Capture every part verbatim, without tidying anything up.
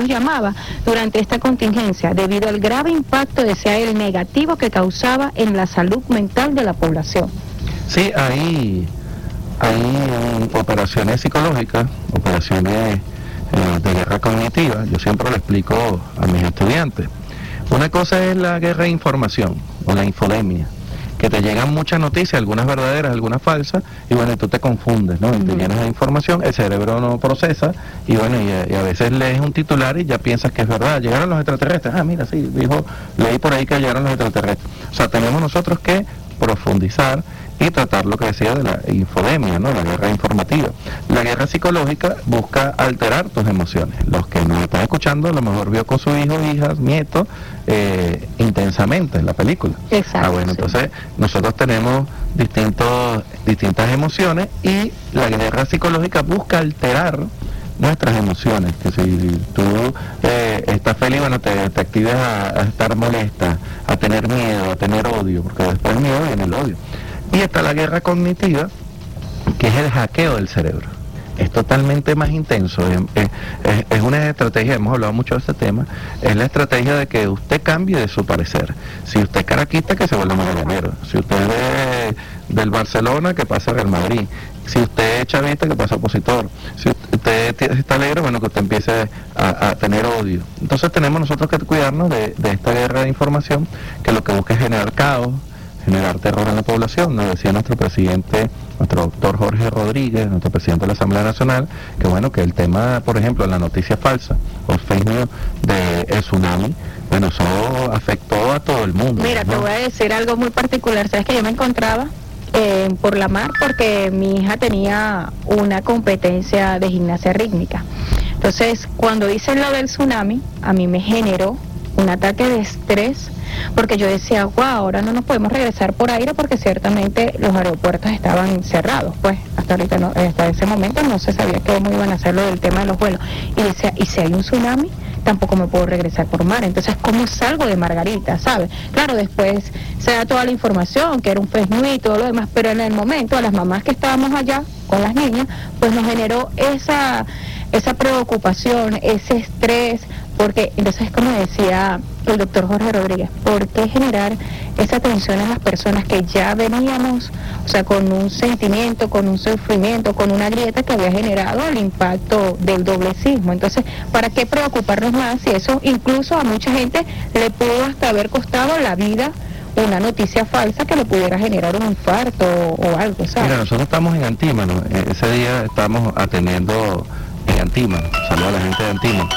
los llamaba durante esta contingencia, debido al grave impacto, decía él, negativo que causaba en la salud mental de la población. Sí, hay, hay um, operaciones psicológicas, operaciones eh, de guerra cognitiva. Yo siempre lo explico a mis estudiantes. Una cosa es la guerra de información o la infodemia, que te llegan muchas noticias, algunas verdaderas, algunas falsas, y bueno, tú te confundes, ¿no? Y te llenas de información, el cerebro no procesa, y bueno, y a, y a veces lees un titular y ya piensas que es verdad, llegaron los extraterrestres, ah, mira, sí, dijo, leí por ahí que llegaron los extraterrestres. O sea, tenemos nosotros que profundizar y tratar lo que decía de la infodemia, ¿no? La guerra informativa. La guerra psicológica busca alterar tus emociones. Los que nos están escuchando a lo mejor vio con sus hijos, hijas, nietos, eh, intensamente la película. Exacto. Ah, bueno, sí. entonces nosotros tenemos distintos, distintas emociones, y la guerra psicológica busca alterar nuestras emociones, que si tú eh, estás feliz, bueno, te, te actives a, a estar molesta, a tener miedo, a tener odio, porque después del miedo viene el odio. Y está la guerra cognitiva, que es el hackeo del cerebro. Es totalmente más intenso, es, es, es una estrategia, hemos hablado mucho de este tema, es la estrategia de que usted cambie de su parecer. Si usted es caraquista, que se vuelva magallanero. Si usted es de, del Barcelona, que pase al Real Madrid. Si usted es chavista, que pase opositor. Si usted está alegre, bueno, que usted empiece a, a tener odio. Entonces tenemos nosotros que cuidarnos de, de esta guerra de información, que lo que busca es generar caos, generar terror en la población. Nos decía nuestro presidente, nuestro doctor Jorge Rodríguez, nuestro presidente de la Asamblea Nacional, que bueno, que el tema, por ejemplo, la noticia falsa o fake news del tsunami, bueno, eso afectó a todo el mundo. Mira, ¿no? Te voy a decir algo muy particular. Sabes que yo me encontraba eh, por la mar porque mi hija tenía una competencia de gimnasia rítmica. Entonces, cuando dicen lo del tsunami, a mí me generó un ataque de estrés, porque yo decía, wow, ahora no nos podemos regresar por aire porque ciertamente los aeropuertos estaban cerrados, pues hasta ahorita no, hasta ese momento no se sabía cómo iban a hacer lo del tema de los vuelos, y decía, y si hay un tsunami, tampoco me puedo regresar por mar, entonces ¿cómo salgo de Margarita, sabes? Claro, después se da toda la información, que era un fake news y todo lo demás, pero en el momento a las mamás que estábamos allá con las niñas, pues nos generó esa, esa preocupación, ese estrés, porque entonces, como decía el doctor Jorge Rodríguez, ¿por qué generar esa tensión en las personas que ya veníamos, o sea, con un sentimiento, con un sufrimiento, con una grieta que había generado el impacto del doble sismo? Entonces, ¿para qué preocuparnos más si eso incluso a mucha gente le pudo hasta haber costado la vida, una noticia falsa que le pudiera generar un infarto o, o algo, ¿sabes? Mira, nosotros estamos en Antímano, ese día estamos atendiendo en Antímano, saludos a la gente de Antímano.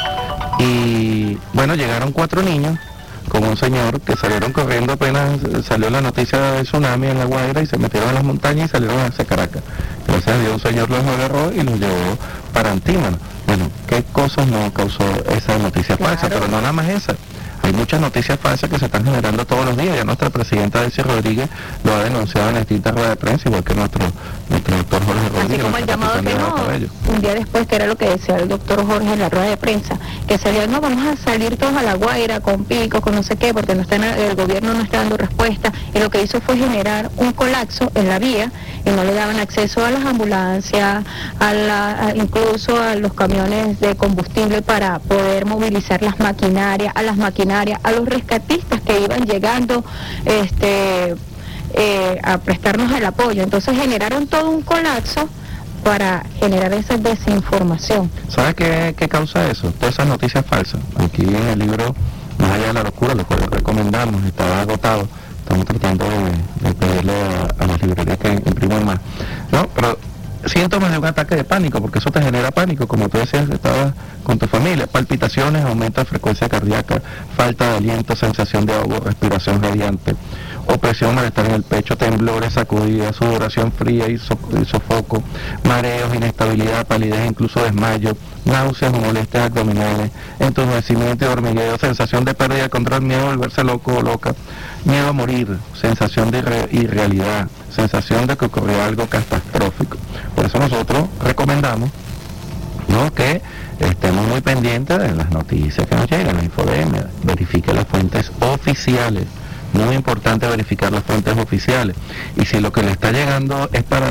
Y bueno, llegaron cuatro niños con un señor que salieron corriendo apenas salió la noticia del tsunami en La Guaira, y se metieron en las montañas y salieron hacia Caracas. Gracias a Dios un señor los agarró y los llevó para Antímano. Bueno, ¿qué cosas no causó esa noticia Claro. falsa? Pero no nada más esa. Hay muchas noticias falsas que se están generando todos los días. Ya nuestra presidenta Delcy Rodríguez lo ha denunciado en distintas ruedas de prensa, igual que nuestro, nuestro doctor Jorge Rodríguez. Así como el llamado que no, Cabello. un día después, que era lo que decía el doctor Jorge en la rueda de prensa, que salió, no, vamos a salir todos a La Guaira con picos, con no sé qué, porque no está, el gobierno no está dando respuesta, y lo que hizo fue generar un colapso en la vía, y no le daban acceso a las ambulancias, a la, a, incluso a los camiones de combustible para poder movilizar las maquinarias, a las maquinarias, a los rescatistas que iban llegando este eh, a prestarnos el apoyo. Entonces generaron todo un colapso para generar esa desinformación. ¿Sabes qué, qué causa eso? Todas esas noticias falsas. Aquí en el libro Más allá de la locura, lo cual recomendamos, estaba agotado. Estamos tratando de, de pedirle a, a las librerías que impriman más. No, pero síntomas de un ataque de pánico, porque eso te genera pánico, como tú decías, estabas con tu familia, palpitaciones, aumento de frecuencia cardíaca, falta de aliento, sensación de ahogo, respiración radiante, opresión, malestar en el pecho, temblores, sacudidas, sudoración fría y, so, y sofoco, mareos, inestabilidad, palidez, incluso desmayo, náuseas o molestias abdominales, entumecimiento y hormigueo, sensación de pérdida de control, miedo a volverse loco o loca, miedo a morir, sensación de irre irrealidad, sensación de que ocurrió algo catastrófico. Por eso nosotros recomendamos, ¿no?, que estemos muy pendientes de las noticias que nos llegan, la infodemia, verifique las fuentes oficiales. Muy importante verificar las fuentes oficiales. Y si lo que le está llegando es para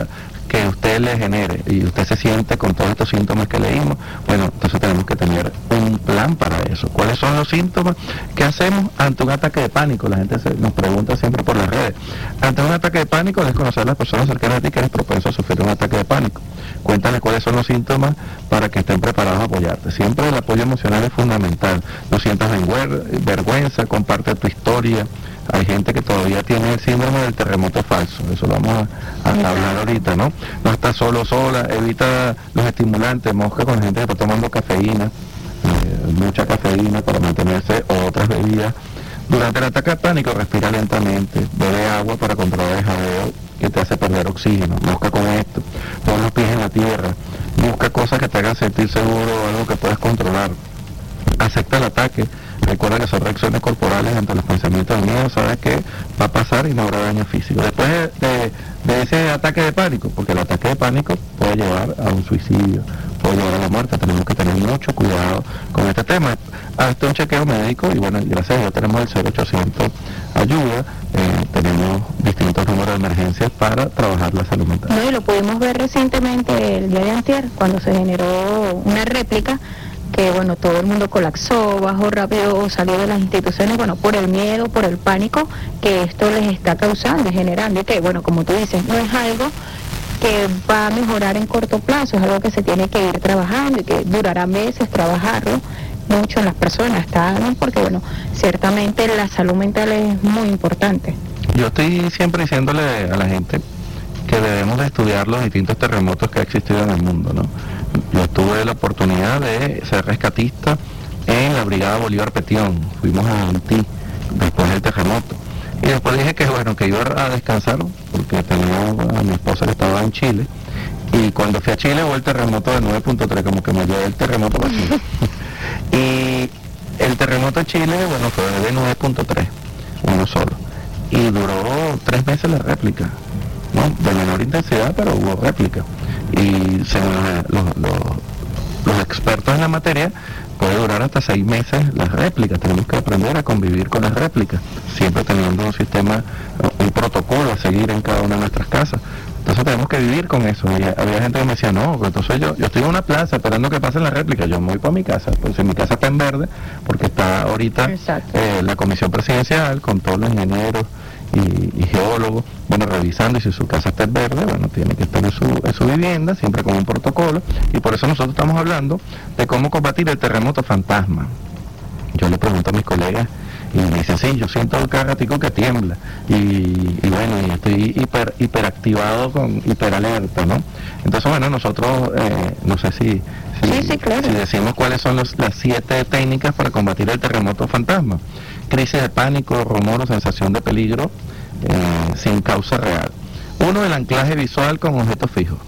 que usted le genere y usted se siente con todos estos síntomas que leímos, bueno, entonces tenemos que tener un plan para eso. ¿Cuáles son los síntomas? ¿Qué hacemos ante un ataque de pánico? La gente se, nos pregunta siempre por las redes. Ante un ataque de pánico, es conocer a las personas cercanas a ti que eres propenso a sufrir un ataque de pánico. Cuéntale cuáles son los síntomas para que estén preparados a apoyarte. Siempre el apoyo emocional es fundamental. No sientas vergüenza, comparte tu historia. Hay gente que todavía tiene el síndrome del terremoto falso, eso lo vamos a, a hablar ahorita, ¿no? No estás solo, sola, evita los estimulantes, mosca con la gente que está tomando cafeína, eh, mucha cafeína para mantenerse, o otras bebidas. Durante el ataque de pánico, respira lentamente, bebe agua para controlar el jadeo que te hace perder oxígeno, mosca con esto, pon los pies en la tierra, busca cosas que te hagan sentir seguro o algo que puedas controlar, acepta el ataque. Recuerda que son reacciones corporales ante los pensamientos de miedo, sabes que va a pasar y no habrá daño físico. Después de, de, de ese ataque de pánico, porque el ataque de pánico puede llevar a un suicidio, puede llevar a la muerte, tenemos que tener mucho cuidado con este tema. Hazte un chequeo médico y bueno, gracias a Dios tenemos el cero ochocientos ayuda, eh, tenemos distintos números de emergencias para trabajar la salud mental. No, y lo pudimos ver recientemente el día de antier, cuando se generó una réplica que bueno, todo el mundo colapsó, bajó rápido, salió de las instituciones, bueno, por el miedo, por el pánico que esto les está causando y generando, y que bueno, como tú dices, no es algo que va a mejorar en corto plazo, es algo que se tiene que ir trabajando y que durará meses trabajarlo mucho en las personas, ¿está? ¿No? Porque bueno, ciertamente la salud mental es muy importante. Yo estoy siempre diciéndole a la gente que debemos de estudiar los distintos terremotos que ha existido en el mundo, ¿no? Yo tuve la oportunidad de ser rescatista en la Brigada Bolívar Petión, fuimos a Haití después del terremoto, y después dije que bueno, que iba a descansar, porque tenía a mi esposa que estaba en Chile, y cuando fui a Chile hubo el terremoto de nueve punto tres, como que me llevé el terremoto para Chile, y el terremoto de Chile, bueno, fue de nueve punto tres, uno solo, y duró tres meses la réplica, ¿no? De menor intensidad, pero hubo réplica. Y según los, los, los expertos en la materia, puede durar hasta seis meses las réplicas. Tenemos que aprender a convivir con las réplicas, siempre teniendo un sistema, un protocolo a seguir en cada una de nuestras casas. Entonces tenemos que vivir con eso. Y había gente que me decía, no, entonces yo, yo estoy en una plaza esperando que pasen las réplicas, yo me voy para mi casa, pues si mi casa está en verde, porque está ahorita eh, la comisión presidencial con todos los ingenieros y, y geólogos, bueno, revisando, y si su casa está en verde, bueno, tiene que estar en su, en su vivienda, siempre con un protocolo, y por eso nosotros estamos hablando de cómo combatir el terremoto fantasma. Yo le pregunto a mis colegas, y me dicen, sí, yo siento cada ratico que tiembla, y, y bueno, y estoy hiper, hiperactivado, con hiperalerta, ¿no? Entonces, bueno, nosotros, eh, no sé si, si, sí, sí, claro. si decimos cuáles son los, las siete técnicas para combatir el terremoto fantasma. Crisis de pánico, rumor o sensación de peligro eh, sin causa real. Uno, el anclaje visual con objetos fijos.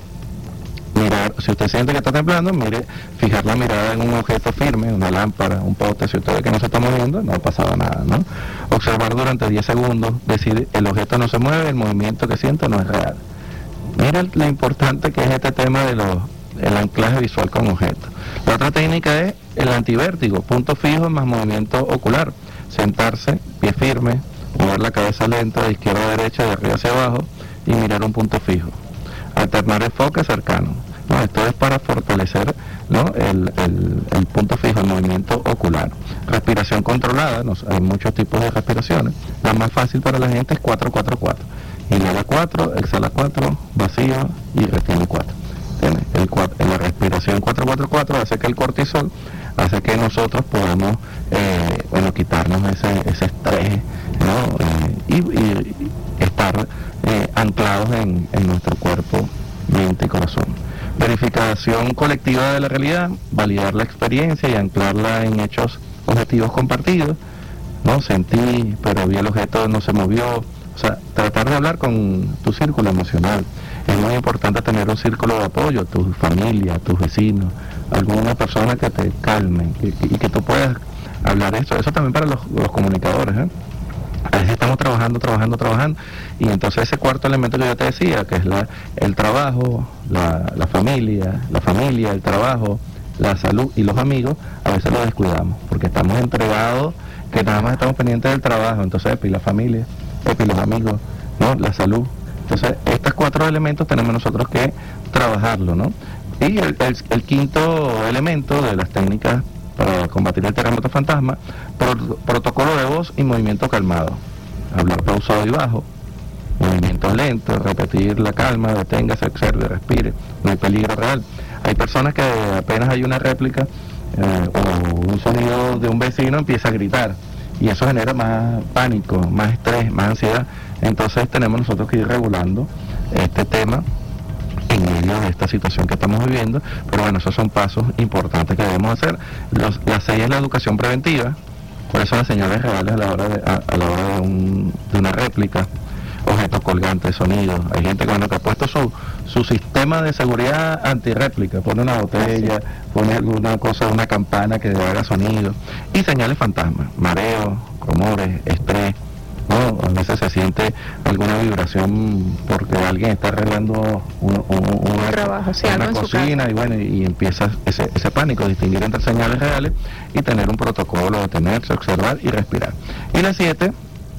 Mirar, si usted siente que está temblando, mire, fijar la mirada en un objeto firme, una lámpara, un poste, si usted ve que no se está moviendo, no ha pasado nada, ¿no? Observar durante diez segundos, decir, el objeto no se mueve, el movimiento que siento no es real. Mira lo importante que es este tema de los, el anclaje visual con objetos. La otra técnica es el antivértigo, punto fijo más movimiento ocular. Sentarse, pie firme, mover la cabeza lenta de izquierda a derecha, de arriba hacia abajo, y mirar un punto fijo. Alternar enfoque cercano. No, esto es para fortalecer, ¿no? el, el, el punto fijo, el movimiento ocular. Respiración controlada, no, hay muchos tipos de respiraciones. La más fácil para la gente es cuatro cuatro cuatro. Inhala cuatro, exhala cuatro, vacío y retiene cuatro. El, el, la respiración cuatro cuatro cuatro hace que el cortisol, hace que nosotros podamos, eh, bueno, quitarnos ese, ese estrés, ¿no? Eh, y, y estar eh, anclados en, en nuestro cuerpo, mente y corazón. Verificación colectiva de la realidad, validar la experiencia y anclarla en hechos objetivos compartidos, ¿no? Sentí, pero vi el objeto, no se movió. O sea, tratar de hablar con tu círculo emocional. Es muy importante tener un círculo de apoyo, tu familia, tus vecinos, alguna persona que te calme y, y que tú puedas hablar eso. Eso también para los, los comunicadores, ¿eh? A veces estamos trabajando, trabajando, trabajando, y entonces ese cuarto elemento que yo te decía, que es la, el trabajo, la, la familia, la familia, el trabajo, la salud y los amigos, a veces lo descuidamos, porque estamos entregados, que nada más estamos pendientes del trabajo. Entonces, epi, la familia, epi, los amigos, ¿no? La salud, Entonces, estos cuatro elementos tenemos nosotros que trabajarlo, ¿no? Y el, el, el quinto elemento de las técnicas para combatir el terremoto fantasma, pro, protocolo de voz y movimiento calmado. Hablar pausado y bajo, movimientos lentos, repetir la calma, deténgase, observe, respire, no hay peligro real. Hay personas que apenas hay una réplica eh, o un sonido de un vecino empieza a gritar, y eso genera más pánico, más estrés, más ansiedad. Entonces tenemos nosotros que ir regulando este tema en medio de esta situación que estamos viviendo, pero bueno, esos son pasos importantes que debemos hacer. Los, la seis es la educación preventiva, por eso las señales reales a la hora de, a, a la hora de, un, de una réplica, objetos colgantes, sonidos. Hay gente que, bueno, que ha puesto su, su sistema de seguridad antirréplica, pone una botella, pone alguna cosa, una campana que haga sonido, y señales fantasmas, mareos, rumores, estrés, ¿no? A veces se siente alguna vibración porque alguien está arreglando un, un, una, trabajo, sí, una cocina, y bueno, y, y empieza ese, ese pánico, distinguir entre señales reales y tener un protocolo, detenerse, observar y respirar. Y la siete,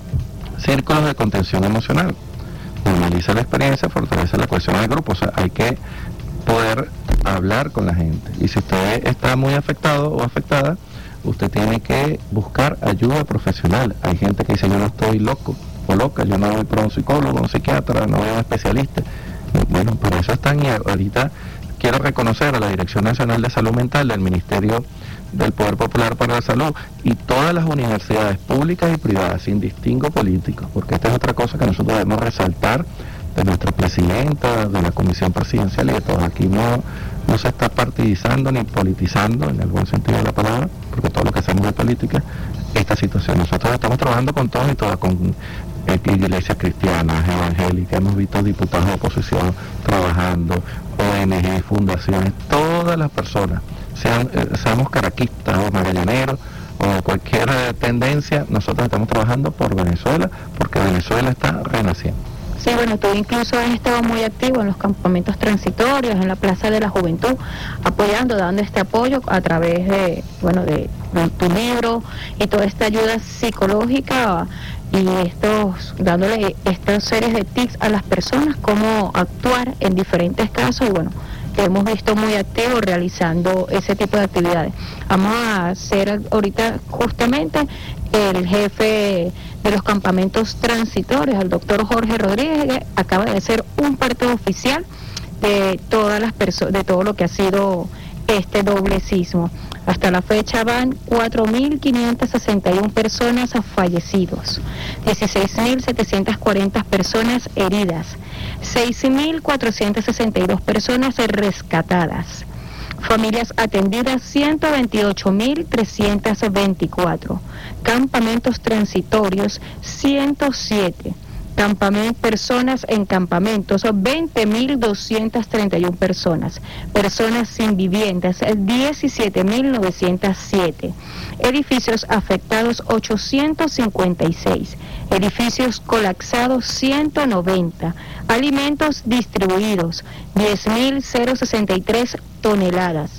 círculos de contención emocional. Normaliza la experiencia, fortalece la cohesión del grupo. O sea, hay que poder hablar con la gente. Y si usted está muy afectado o afectada, usted tiene que buscar ayuda profesional. Hay gente que dice, yo no estoy loco o loca, yo no voy para un psicólogo, un psiquiatra, no voy a un especialista. Bueno, por eso están, y ahorita quiero reconocer a la Dirección Nacional de Salud Mental del Ministerio del Poder Popular para la Salud y todas las universidades públicas y privadas, sin distingo político, porque esta es otra cosa que nosotros debemos resaltar de nuestra presidenta, de la Comisión Presidencial y de todos. Aquí no, no se está partidizando ni politizando en el buen sentido de la palabra, porque todo lo que hacemos es política, esta situación. Nosotros estamos trabajando con todos y todas, con eh, iglesias cristianas, evangélicas, hemos visto diputados de oposición trabajando, O N G, fundaciones, todas las personas, sean, eh, seamos caraquistas o magallaneros o cualquier eh, tendencia, nosotros estamos trabajando por Venezuela, porque Venezuela está renaciendo. Sí, bueno, tú incluso has estado muy activo en los campamentos transitorios, en la Plaza de la Juventud, apoyando, dando este apoyo a través de, bueno, de, de tu libro y toda esta ayuda psicológica y estos, dándole estas series de tips a las personas, cómo actuar en diferentes casos, y bueno, te hemos visto muy activo realizando ese tipo de actividades. Vamos a hacer ahorita justamente el jefe de los campamentos transitorios, el doctor Jorge Rodríguez, acaba de hacer un parte oficial de todas las personas, de todo lo que ha sido este doble sismo. Hasta la fecha van cuatro mil quinientas sesenta y una personas fallecidos, dieciséis mil setecientas cuarenta personas heridas, seis mil cuatrocientas sesenta y dos personas rescatadas, familias atendidas ciento veintiocho mil trescientos veinticuatro, campamentos transitorios ciento siete, campamentos, personas en campamentos veinte mil doscientas treinta y una personas, personas sin viviendas diecisiete mil novecientos siete, edificios afectados ochocientos cincuenta y seis, edificios colapsados ciento noventa, alimentos distribuidos diez mil sesenta y tres toneladas,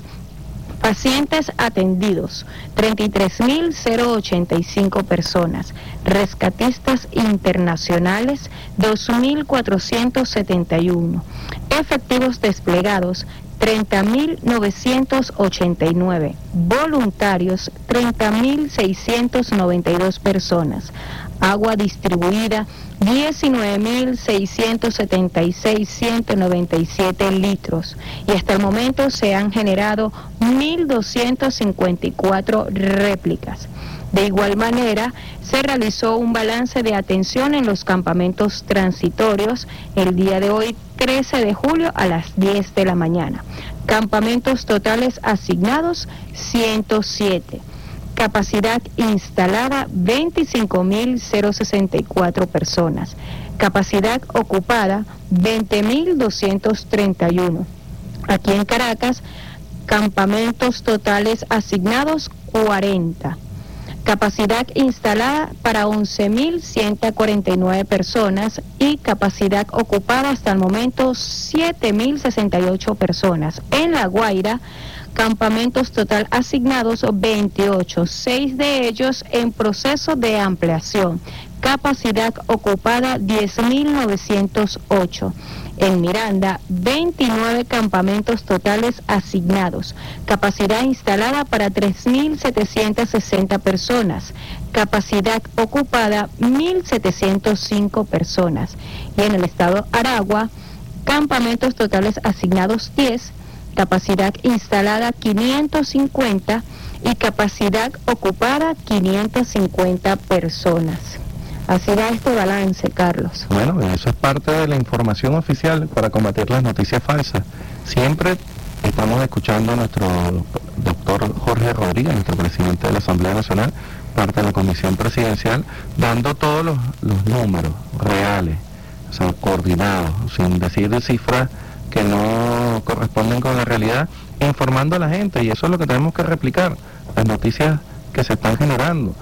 pacientes atendidos treinta y tres mil ochenta y cinco personas, rescatistas internacionales dos mil cuatrocientos setenta y uno, efectivos desplegados treinta mil novecientos ochenta y nueve, voluntarios treinta mil seiscientos noventa y dos personas, agua distribuida diecinueve mil seiscientos setenta y seis punto ciento noventa y siete litros, y hasta el momento se han generado mil doscientas cincuenta y cuatro réplicas. De igual manera, se realizó un balance de atención en los campamentos transitorios el día de hoy, trece de julio, a las diez de la mañana. Campamentos totales asignados, ciento siete. Capacidad instalada, veinticinco mil sesenta y cuatro personas. Capacidad ocupada, veinte mil doscientos treinta y uno. Aquí en Caracas, campamentos totales asignados, cuarenta. Capacidad instalada para once mil ciento cuarenta y nueve personas y capacidad ocupada hasta el momento siete mil sesenta y ocho personas. En La Guaira, campamentos total asignados veintiocho, seis de ellos en proceso de ampliación. Capacidad ocupada diez mil novecientos ocho. En Miranda, veintinueve campamentos totales asignados. Capacidad instalada para tres mil setecientas sesenta personas. Capacidad ocupada mil setecientas cinco personas. Y en el estado Aragua, campamentos totales asignados diez, capacidad instalada quinientos cincuenta y capacidad ocupada quinientas cincuenta personas. Así va este balance, Carlos. Bueno, eso es parte de la información oficial para combatir las noticias falsas. Siempre estamos escuchando a nuestro doctor Jorge Rodríguez, nuestro presidente de la Asamblea Nacional, parte de la Comisión Presidencial, dando todos los, los números reales, o sea, coordinados, sin decir cifras que no corresponden con la realidad, informando a la gente, y eso es lo que tenemos que replicar, las noticias que se están generando,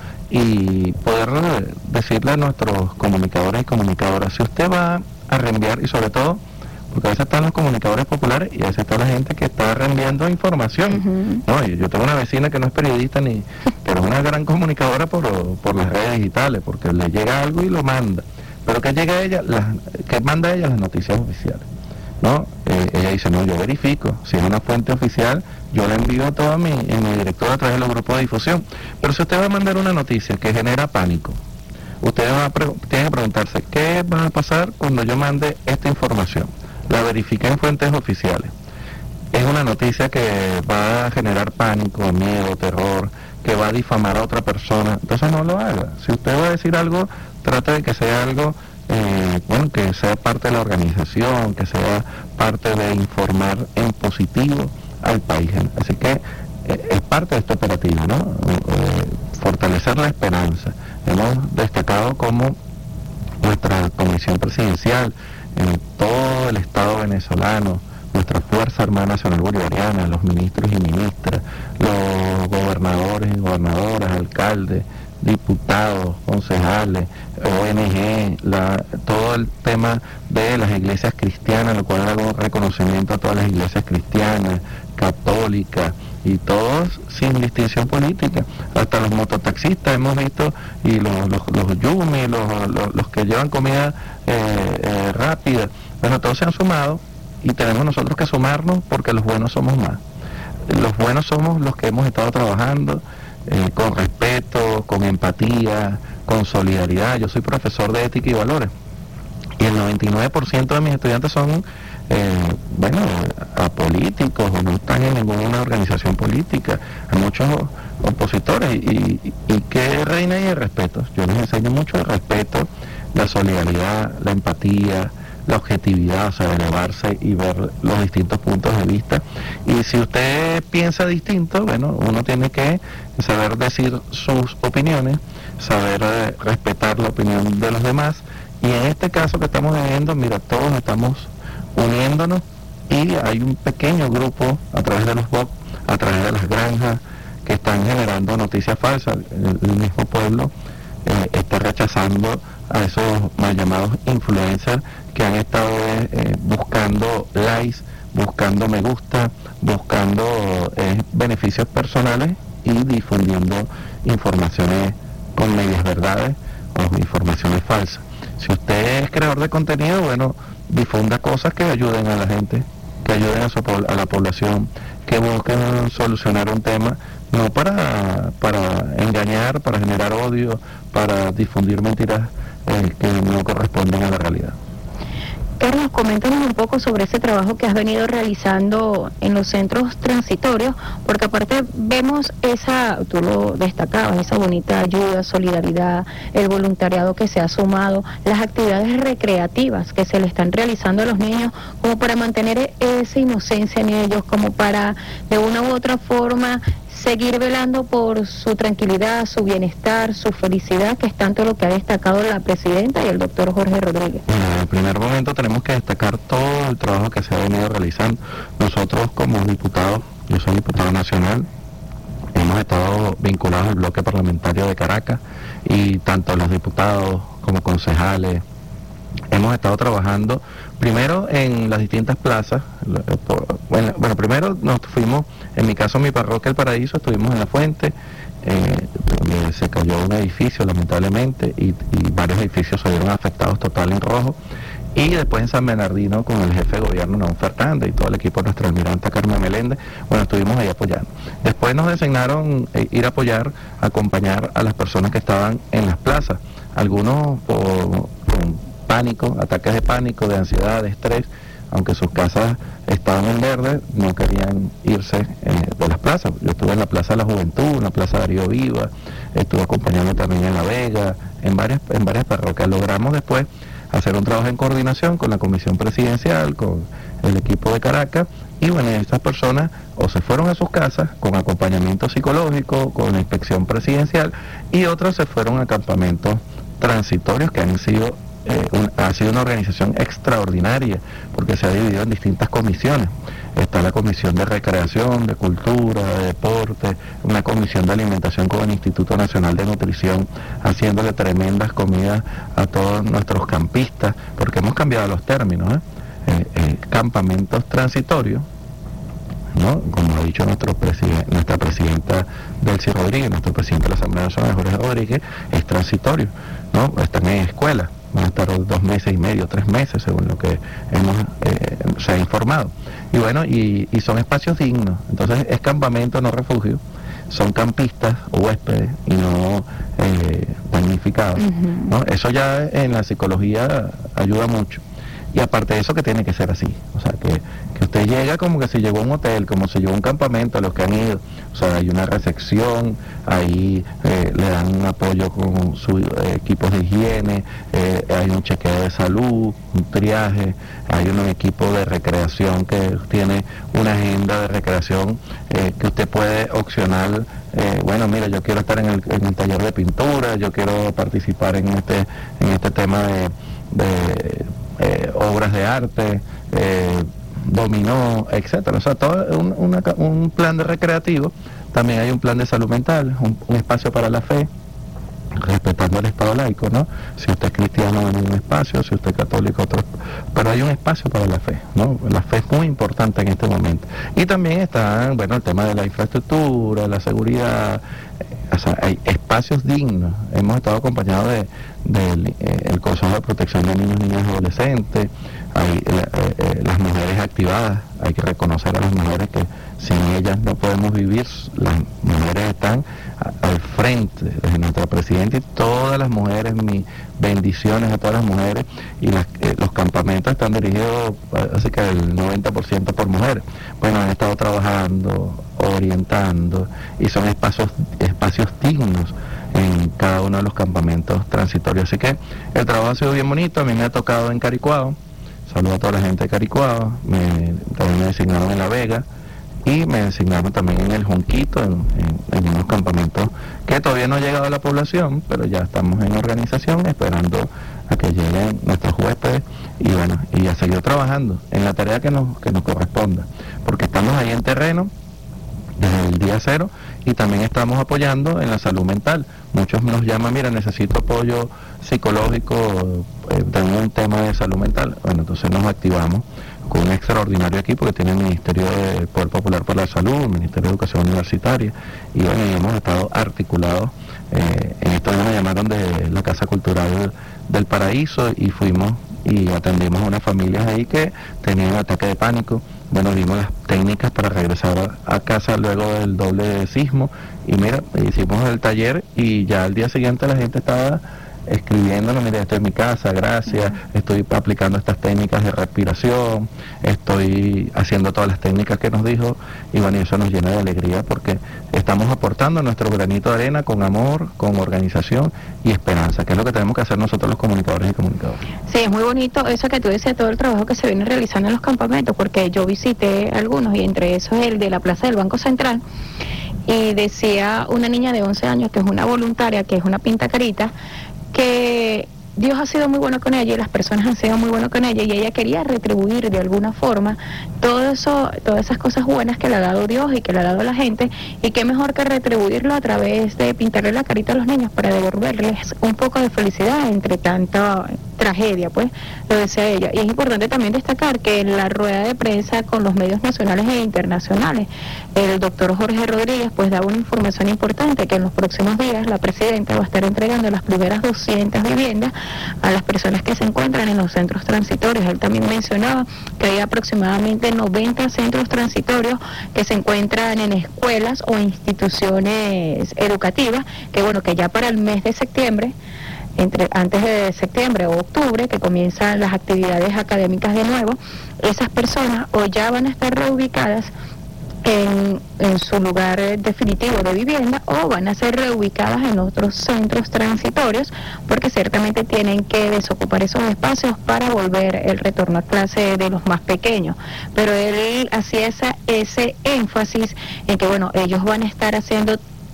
y poder decirle a nuestros comunicadores y comunicadoras, si usted va a reenviar, y sobre todo, porque a veces están los comunicadores populares y a veces está la gente que está reenviando información. Uh-huh. No, yo, yo tengo una vecina que no es periodista ni, pero es una gran comunicadora por, por las redes digitales, porque le llega algo y lo manda. Pero que llega a ella, las, que manda a ella las noticias oficiales, ¿no? Eh, ella dice, no, yo verifico, si es una fuente oficial, yo la envío a toda mi, en mi director a través de los grupos de difusión. Pero si usted va a mandar una noticia que genera pánico, usted va a pre- tiene que preguntarse, ¿qué va a pasar cuando yo mande esta información? La verifiqué en fuentes oficiales. Es una noticia que va a generar pánico, miedo, terror, que va a difamar a otra persona, entonces no lo haga. Si usted va a decir algo, trate de que sea algo, eh, bueno, que sea parte de la organización, que sea parte de informar en positivo al país. Así que eh, es parte de este operativo, ¿no? Eh, fortalecer la esperanza. Hemos destacado como nuestra comisión presidencial, en todo el Estado venezolano, nuestra Fuerza Armada Nacional Bolivariana, los ministros y ministras, los gobernadores y gobernadoras, alcaldes, diputados, concejales, O N G, la, todo el tema de las iglesias cristianas, lo cual hago un reconocimiento a todas las iglesias cristianas, católicas, y todos sin distinción política, hasta los mototaxistas hemos visto, y los, los, los yumi, los, los, los que llevan comida eh, eh, rápida, bueno, todos se han sumado, y tenemos nosotros que sumarnos porque los buenos somos más. Los buenos somos los que hemos estado trabajando eh, con respeto, con empatía, con solidaridad. Yo soy profesor de ética y valores, y el noventa y nueve por ciento de mis estudiantes son Eh, bueno, apolíticos o no están en ninguna organización política. Hay muchos opositores y, y, y que reina ahí el respeto. Yo les enseño mucho el respeto, la solidaridad, la empatía, la objetividad, o sea, elevarse y ver los distintos puntos de vista. Y si usted piensa distinto, bueno, uno tiene que saber decir sus opiniones, saber eh, respetar la opinión de los demás. Y en este caso que estamos viviendo, mira, todos estamos uniéndonos, y hay un pequeño grupo a través de los bots, a través de las granjas, que están generando noticias falsas. El, el mismo pueblo eh, está rechazando a esos mal llamados influencers que han estado eh, buscando likes, buscando me gusta, buscando eh, beneficios personales y difundiendo informaciones con medias verdades o informaciones falsas. Si usted es creador de contenido, bueno, difunda cosas que ayuden a la gente, que ayuden a, su, a la población, que busquen solucionar un tema, no para, para engañar, para generar odio, para difundir mentiras eh, que no corresponden a la realidad. Carlos, coméntanos un poco sobre ese trabajo que has venido realizando en los centros transitorios, porque aparte vemos esa, tú lo destacabas, esa bonita ayuda, solidaridad, el voluntariado que se ha sumado, las actividades recreativas que se le están realizando a los niños, como para mantener esa inocencia en ellos, como para de una u otra forma seguir velando por su tranquilidad, su bienestar, su felicidad, que es tanto lo que ha destacado la presidenta y el doctor Jorge Rodríguez. En el primer momento tenemos que destacar todo el trabajo que se ha venido realizando. Nosotros como diputados, yo soy diputado nacional, hemos estado vinculados al bloque parlamentario de Caracas, y tanto los diputados como concejales hemos estado trabajando primero en las distintas plazas, Bueno, bueno, primero nos fuimos, en mi caso, mi parroquia El Paraíso, estuvimos en La Fuente, eh, donde se cayó un edificio, lamentablemente, y, y varios edificios se vieron afectados total en rojo. Y después en San Bernardino con el jefe de gobierno, Naón Fernández, y todo el equipo de nuestra almiranta Carmen Meléndez. Bueno, estuvimos ahí apoyando. Después nos designaron eh, ir a apoyar, acompañar a las personas que estaban en las plazas. Algunos por, con pánico, ataques de pánico, de ansiedad, de estrés, aunque sus casas estaban en verde, no querían irse eh, de las plazas. Yo estuve en la Plaza de la Juventud, en la Plaza Darío Viva, estuve acompañando también en La Vega, en varias, en varias parroquias. Logramos después hacer un trabajo en coordinación con la Comisión Presidencial, con el equipo de Caracas, y bueno, estas personas o se fueron a sus casas con acompañamiento psicológico, con la inspección presidencial, y otros se fueron a campamentos transitorios que han sido, eh, un, ha sido una organización extraordinaria, porque se ha dividido en distintas comisiones. Está la Comisión de Recreación, de Cultura, de Deporte, una comisión de alimentación con el Instituto Nacional de Nutrición, haciéndole tremendas comidas a todos nuestros campistas, porque hemos cambiado los términos, ¿eh? Eh, eh, campamentos transitorios, ¿no? Como ha dicho nuestro preside nuestra presidenta Delcy Rodríguez, nuestro presidente de la Asamblea Nacional, Jorge Rodríguez, es transitorio, ¿no? Están en escuelas, van a estar dos meses y medio, tres meses, según lo que hemos eh, se ha informado. Y bueno, y, y son espacios dignos, entonces es campamento, no refugio, son campistas o huéspedes y no eh, damnificados, uh-huh. ¿no? Eso ya en la psicología ayuda mucho. Y aparte de eso, que tiene que ser así, o sea, que, que usted llega como que se llegó a un hotel, como se llegó a un campamento, a los que han ido, o sea, hay una recepción, ahí eh, le dan un apoyo con sus eh, equipos de higiene, eh, hay un chequeo de salud, un triaje, hay un equipo de recreación que tiene una agenda de recreación eh, que usted puede opcionar. Eh, bueno, mira, yo quiero estar en el, en el taller de pintura, yo quiero participar en este, en este tema de... de Eh, obras de arte, eh, dominó, etcétera. O sea, todo un, una, un plan de recreativo. También hay un plan de salud mental, un, un espacio para la fe, respetando el Estado laico, ¿no? Si usted es cristiano, en un espacio, si usted es católico, otro. Pero hay un espacio para la fe, ¿no? La fe es muy importante en este momento. Y también está, bueno, el tema de la infraestructura, la seguridad. O sea, hay espacios dignos. Hemos estado acompañados de, de eh, el Consejo de Protección de Niños, Niñas y Adolescentes. Hay eh, eh, las mujeres activadas. Hay que reconocer a las mujeres que sin ellas no podemos vivir. Las mujeres están a, al frente de nuestra presidenta, y todas las mujeres, mis bendiciones a todas las mujeres, y las, eh, los campamentos están dirigidos así que el noventa por ciento por mujeres. Bueno, han estado trabajando, orientando, y son espacios espacios dignos en cada uno de los campamentos transitorios. Así que el trabajo ha sido bien bonito. A mí me ha tocado en Caricuao, saludo a toda la gente de Caricuao, me, también me designaron en La Vega, y me designaron también en el Junquito, en, en, en unos campamentos que todavía no ha llegado a la población, pero ya estamos en organización esperando a que lleguen nuestros huéspedes, y bueno, y a seguir trabajando en la tarea que nos, que nos corresponda, porque estamos ahí en terreno desde el día cero, y también estamos apoyando en la salud mental. Muchos nos llaman, mira, necesito apoyo psicológico, eh, tengo un tema de salud mental. Bueno, entonces nos activamos con un extraordinario equipo que tiene el Ministerio del Poder Popular por la Salud, el Ministerio de Educación Universitaria, y bueno, y hemos estado articulados. Eh, en estos días me llamaron de la Casa Cultural del Paraíso, y fuimos y atendimos a unas familias ahí que tenían ataque de pánico. Bueno, vimos las técnicas para regresar a, a casa luego del doble sismo, y mira, hicimos el taller, y ya al día siguiente la gente estaba escribiéndonos, mira, estoy en mi casa, gracias, estoy aplicando estas técnicas de respiración, estoy haciendo todas las técnicas que nos dijo, y bueno, y eso nos llena de alegría, porque estamos aportando nuestro granito de arena con amor, con organización y esperanza, que es lo que tenemos que hacer nosotros los comunicadores y comunicadoras. Sí, es muy bonito eso que tú dices, todo el trabajo que se viene realizando en los campamentos, porque yo visité algunos, y entre esos el de la Plaza del Banco Central, y decía una niña de once años, que es una voluntaria, que es una pintacarita, que Dios ha sido muy bueno con ella, y las personas han sido muy buenos con ella, y ella quería retribuir de alguna forma todo eso, todas esas cosas buenas que le ha dado Dios y que le ha dado la gente, y qué mejor que retribuirlo a través de pintarle la carita a los niños para devolverles un poco de felicidad entre tanto tragedia, pues, lo decía ella. Y es importante también destacar que en la rueda de prensa con los medios nacionales e internacionales, el doctor Jorge Rodríguez pues daba una información importante, que en los próximos días la presidenta va a estar entregando las primeras doscientas viviendas a las personas que se encuentran en los centros transitorios. Él también mencionaba que hay aproximadamente noventa centros transitorios que se encuentran en escuelas o instituciones educativas, que bueno, que ya para el mes de septiembre, entre antes de septiembre o octubre, que comienzan las actividades académicas de nuevo, esas personas o ya van a estar reubicadas en, en su lugar definitivo de vivienda o van a ser reubicadas en otros centros transitorios, porque ciertamente tienen que desocupar esos espacios para volver el retorno a clase de los más pequeños. Pero él hacía esa, ese énfasis en que bueno, ellos van a estar haciendo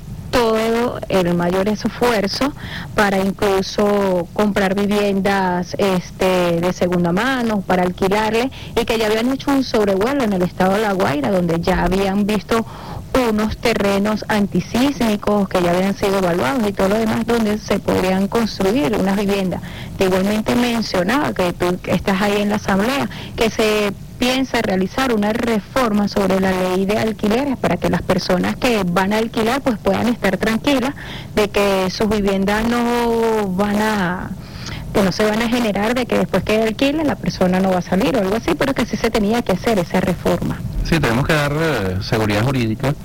todo el mayor esfuerzo para incluso comprar viviendas este, de segunda mano, para alquilarle, y que ya habían hecho un sobrevuelo en el estado de La Guaira, donde ya habían visto unos terrenos antisísmicos que ya habían sido evaluados y todo lo demás, donde se podrían construir unas viviendas. Igualmente mencionaba que tú estás ahí en la asamblea, que se piensa realizar una reforma sobre la ley de alquileres para que las personas que van a alquilar pues puedan estar tranquilas de que sus viviendas no van a que no se van a generar de que después que alquile la persona no va a salir o algo así, pero que sí se tenía que hacer esa reforma. Sí, tenemos que dar eh, seguridad jurídica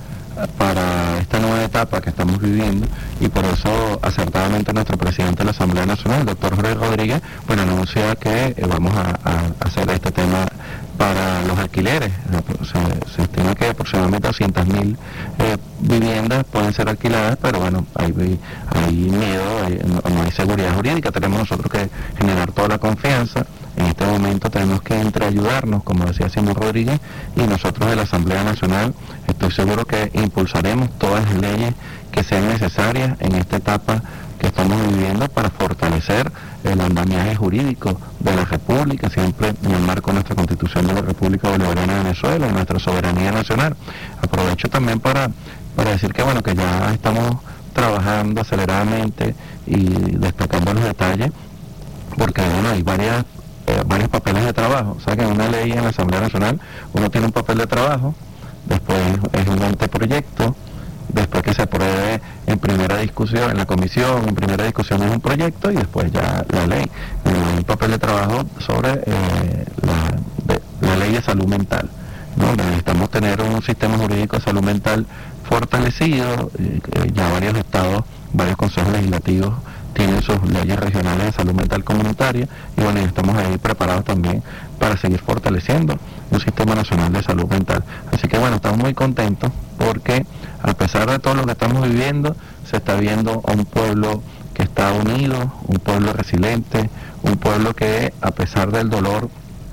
para esta nueva etapa que estamos viviendo, y por eso acertadamente nuestro presidente de la Asamblea Nacional, el doctor Jorge Rodríguez, bueno, anuncia que eh, vamos a, a hacer este tema para los alquileres. Se, se estima que aproximadamente doscientas mil eh, viviendas pueden ser alquiladas, pero bueno, hay, hay miedo, hay, no, no hay seguridad jurídica. Tenemos nosotros que generar toda la confianza. En este momento tenemos que entre ayudarnos, como decía Simón Rodríguez, y nosotros de la Asamblea Nacional estoy seguro que impulsaremos todas las leyes que sean necesarias en esta etapa que estamos viviendo para fortalecer el andamiaje jurídico de la República, siempre en el marco de nuestra Constitución de la República Bolivariana de Venezuela y nuestra soberanía nacional. Aprovecho también para, para decir que bueno, que ya estamos trabajando aceleradamente y destacando los detalles, porque bueno, hay varias eh, varios papeles de trabajo. O sea que en una ley en la Asamblea Nacional uno tiene un papel de trabajo, después es un anteproyecto, después que se apruebe en primera discusión, en la comisión, en primera discusión es un proyecto y después ya la ley. Un papel de trabajo sobre eh, la, de, la ley de salud mental, ¿no? Necesitamos tener un sistema jurídico de salud mental fortalecido, eh, ya varios estados, varios consejos legislativos tienen sus leyes regionales de salud mental comunitaria, y bueno, estamos ahí preparados también para seguir fortaleciendo un sistema nacional de salud mental. Así que bueno, estamos muy contentos porque a pesar de todo lo que estamos viviendo, se está viendo a un pueblo que está unido, un pueblo resiliente, un pueblo que a pesar del dolor,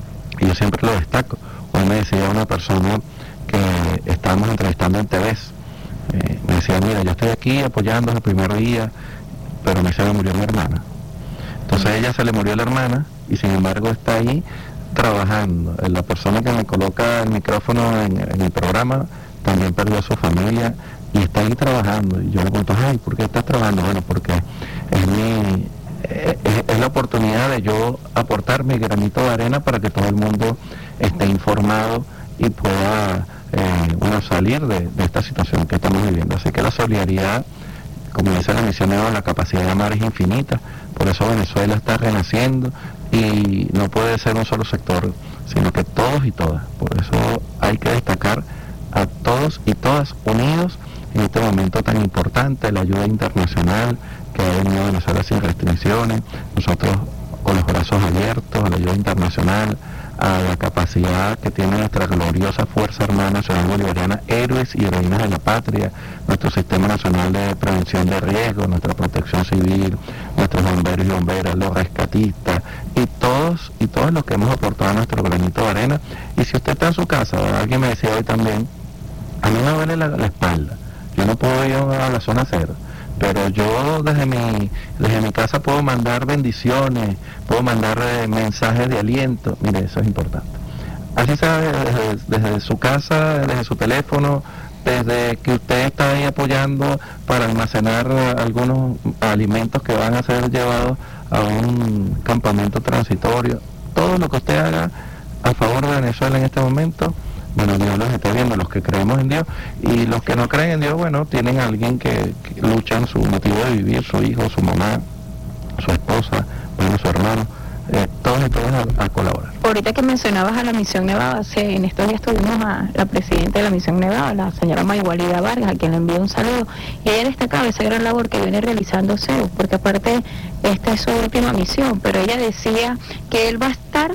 y yo siempre lo destaco, hoy me decía una persona que estábamos entrevistando en T V, eh, me decía, mira, yo estoy aquí apoyando el primer día, pero a mí se me murió mi hermana. Entonces a ella se le murió la hermana y sin embargo está ahí trabajando. La persona que me coloca el micrófono en, en el programa también perdió a su familia y está ahí trabajando. Y yo le pregunto, ay, ¿por qué estás trabajando? Bueno, porque es mi es, es la oportunidad de yo aportar mi granito de arena para que todo el mundo esté informado y pueda eh, bueno, salir de, de esta situación que estamos viviendo. Así que la solidaridad, como dice la misión, la capacidad de amar es infinita, por eso Venezuela está renaciendo y no puede ser un solo sector, sino que todos y todas. Por eso hay que destacar a todos y todas unidos en este momento tan importante, la ayuda internacional que ha venido a Venezuela sin restricciones, nosotros con los brazos abiertos a la ayuda internacional, a la capacidad que tiene nuestra gloriosa Fuerza Armada Nacional Bolivariana, héroes y heroínas de la patria, nuestro Sistema Nacional de Prevención de Riesgos, nuestra Protección Civil, nuestros bomberos y bomberas, los rescatistas, y todos y todos los que hemos aportado nuestro granito de arena. Y si usted está en su casa, alguien me decía hoy también, a mí me duele la, la espalda, yo no puedo ir a la zona cero, pero yo desde mi desde mi casa puedo mandar bendiciones, puedo mandar eh, mensajes de aliento. Mire, eso es importante. Así sea desde, desde su casa, desde su teléfono, desde que usted está ahí apoyando para almacenar algunos alimentos que van a ser llevados a un campamento transitorio, todo lo que usted haga a favor de Venezuela en este momento, bueno, Dios los está viendo, los que creemos en Dios, y los que no creen en Dios, bueno, tienen a alguien que, que lucha en su motivo de vivir, su hijo, su mamá, su esposa, bueno, su hermano, eh, todos y todas a, a colaborar. Ahorita que mencionabas a la Misión Nevada, sí, en estos días tuvimos a la presidenta de la Misión Nevada, la señora Maygualida Vargas, a quien le envío un saludo, y ella destacaba esa gran labor que viene realizando C E U, porque aparte esta es su última misión, pero ella decía que él va a estar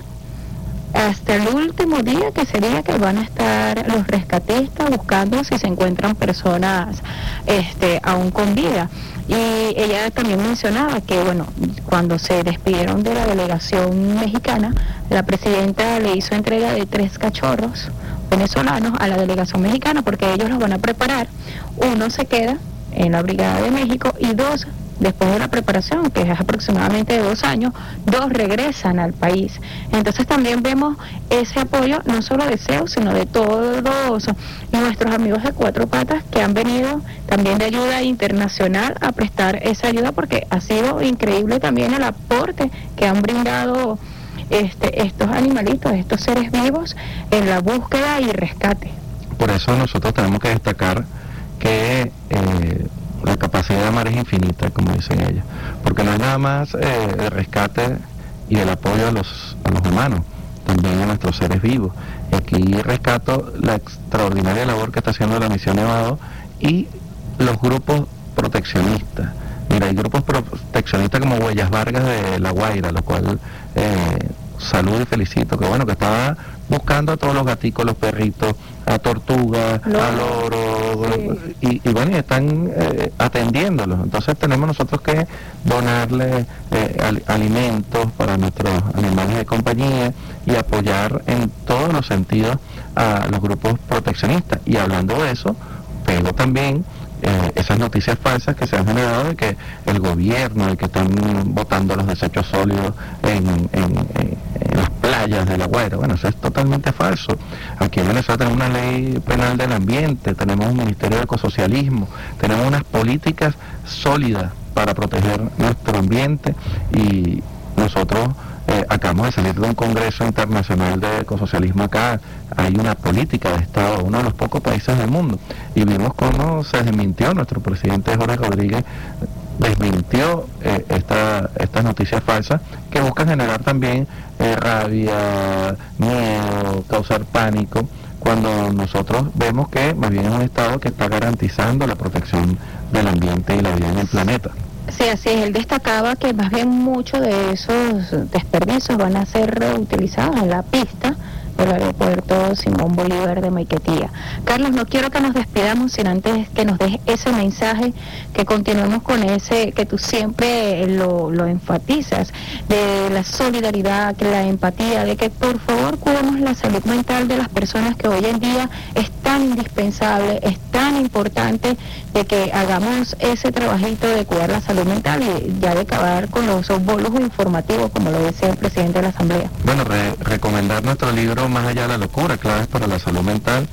hasta el último día, que sería que van a estar los rescatistas buscando si se encuentran personas este, aún con vida. Y ella también mencionaba que, bueno, cuando se despidieron de la delegación mexicana, la presidenta le hizo entrega de tres cachorros venezolanos a la delegación mexicana, porque ellos los van a preparar. Uno se queda en la Brigada de México y dos, después de la preparación, que es aproximadamente de dos años, dos regresan al país. Entonces también vemos ese apoyo, no solo de C E U, sino de todos nuestros amigos de Cuatro Patas que han venido también de ayuda internacional a prestar esa ayuda, porque ha sido increíble también el aporte que han brindado este, estos animalitos, estos seres vivos, en la búsqueda y rescate. Por eso nosotros tenemos que destacar que eh, la capacidad de mar es infinita, como dicen ellos, porque no es nada más eh, el rescate y el apoyo a los, a los humanos, también a nuestros seres vivos. Y aquí rescato la extraordinaria labor que está haciendo la Misión Nevado y los grupos proteccionistas. Mira, hay grupos proteccionistas como Huellas Vargas de La Guaira, lo cual eh, saludo y felicito, que bueno, que estaba buscando a todos los gaticos, los perritos, a tortugas, a loros, sí. y, y bueno, y están eh, atendiéndolos. Entonces tenemos nosotros que donarle eh, al, alimentos para nuestros animales de compañía y apoyar en todos los sentidos a los grupos proteccionistas. Y hablando de eso, pero también Eh, esas noticias falsas que se han generado de que el gobierno, de que están botando los desechos sólidos en, en, en, en las playas de La Guaira. Bueno, eso es totalmente falso. Aquí en Venezuela tenemos una ley penal del ambiente, tenemos un ministerio de ecosocialismo, tenemos unas políticas sólidas para proteger nuestro ambiente, y nosotros Eh, acabamos de salir de un congreso internacional de ecosocialismo acá. Hay una política de Estado, uno de los pocos países del mundo, y vimos cómo se desmintió. Nuestro presidente Jorge Rodríguez desmintió eh, esta, estas noticias falsas que buscan generar también eh, rabia, miedo, causar pánico, cuando nosotros vemos que más bien es un Estado que está garantizando la protección del ambiente y la vida en el planeta. Sí, así es. Él destacaba que más bien muchos de esos desperdicios van a ser reutilizados en la pista del aeropuerto Simón Bolívar de Maiquetía. Carlos, no quiero que nos despidamos sin antes que nos des ese mensaje, que continuemos con ese que tú siempre lo, lo enfatizas, de la solidaridad, que la empatía, de que por favor cuidemos la salud mental de las personas, que hoy en día es tan indispensable, es tan importante, de que hagamos ese trabajito de cuidar la salud mental y ya de acabar con los bolos informativos, como lo decía el presidente de la Asamblea. Bueno, re recomendar nuestro libro Más allá de la locura, claves para la salud mental.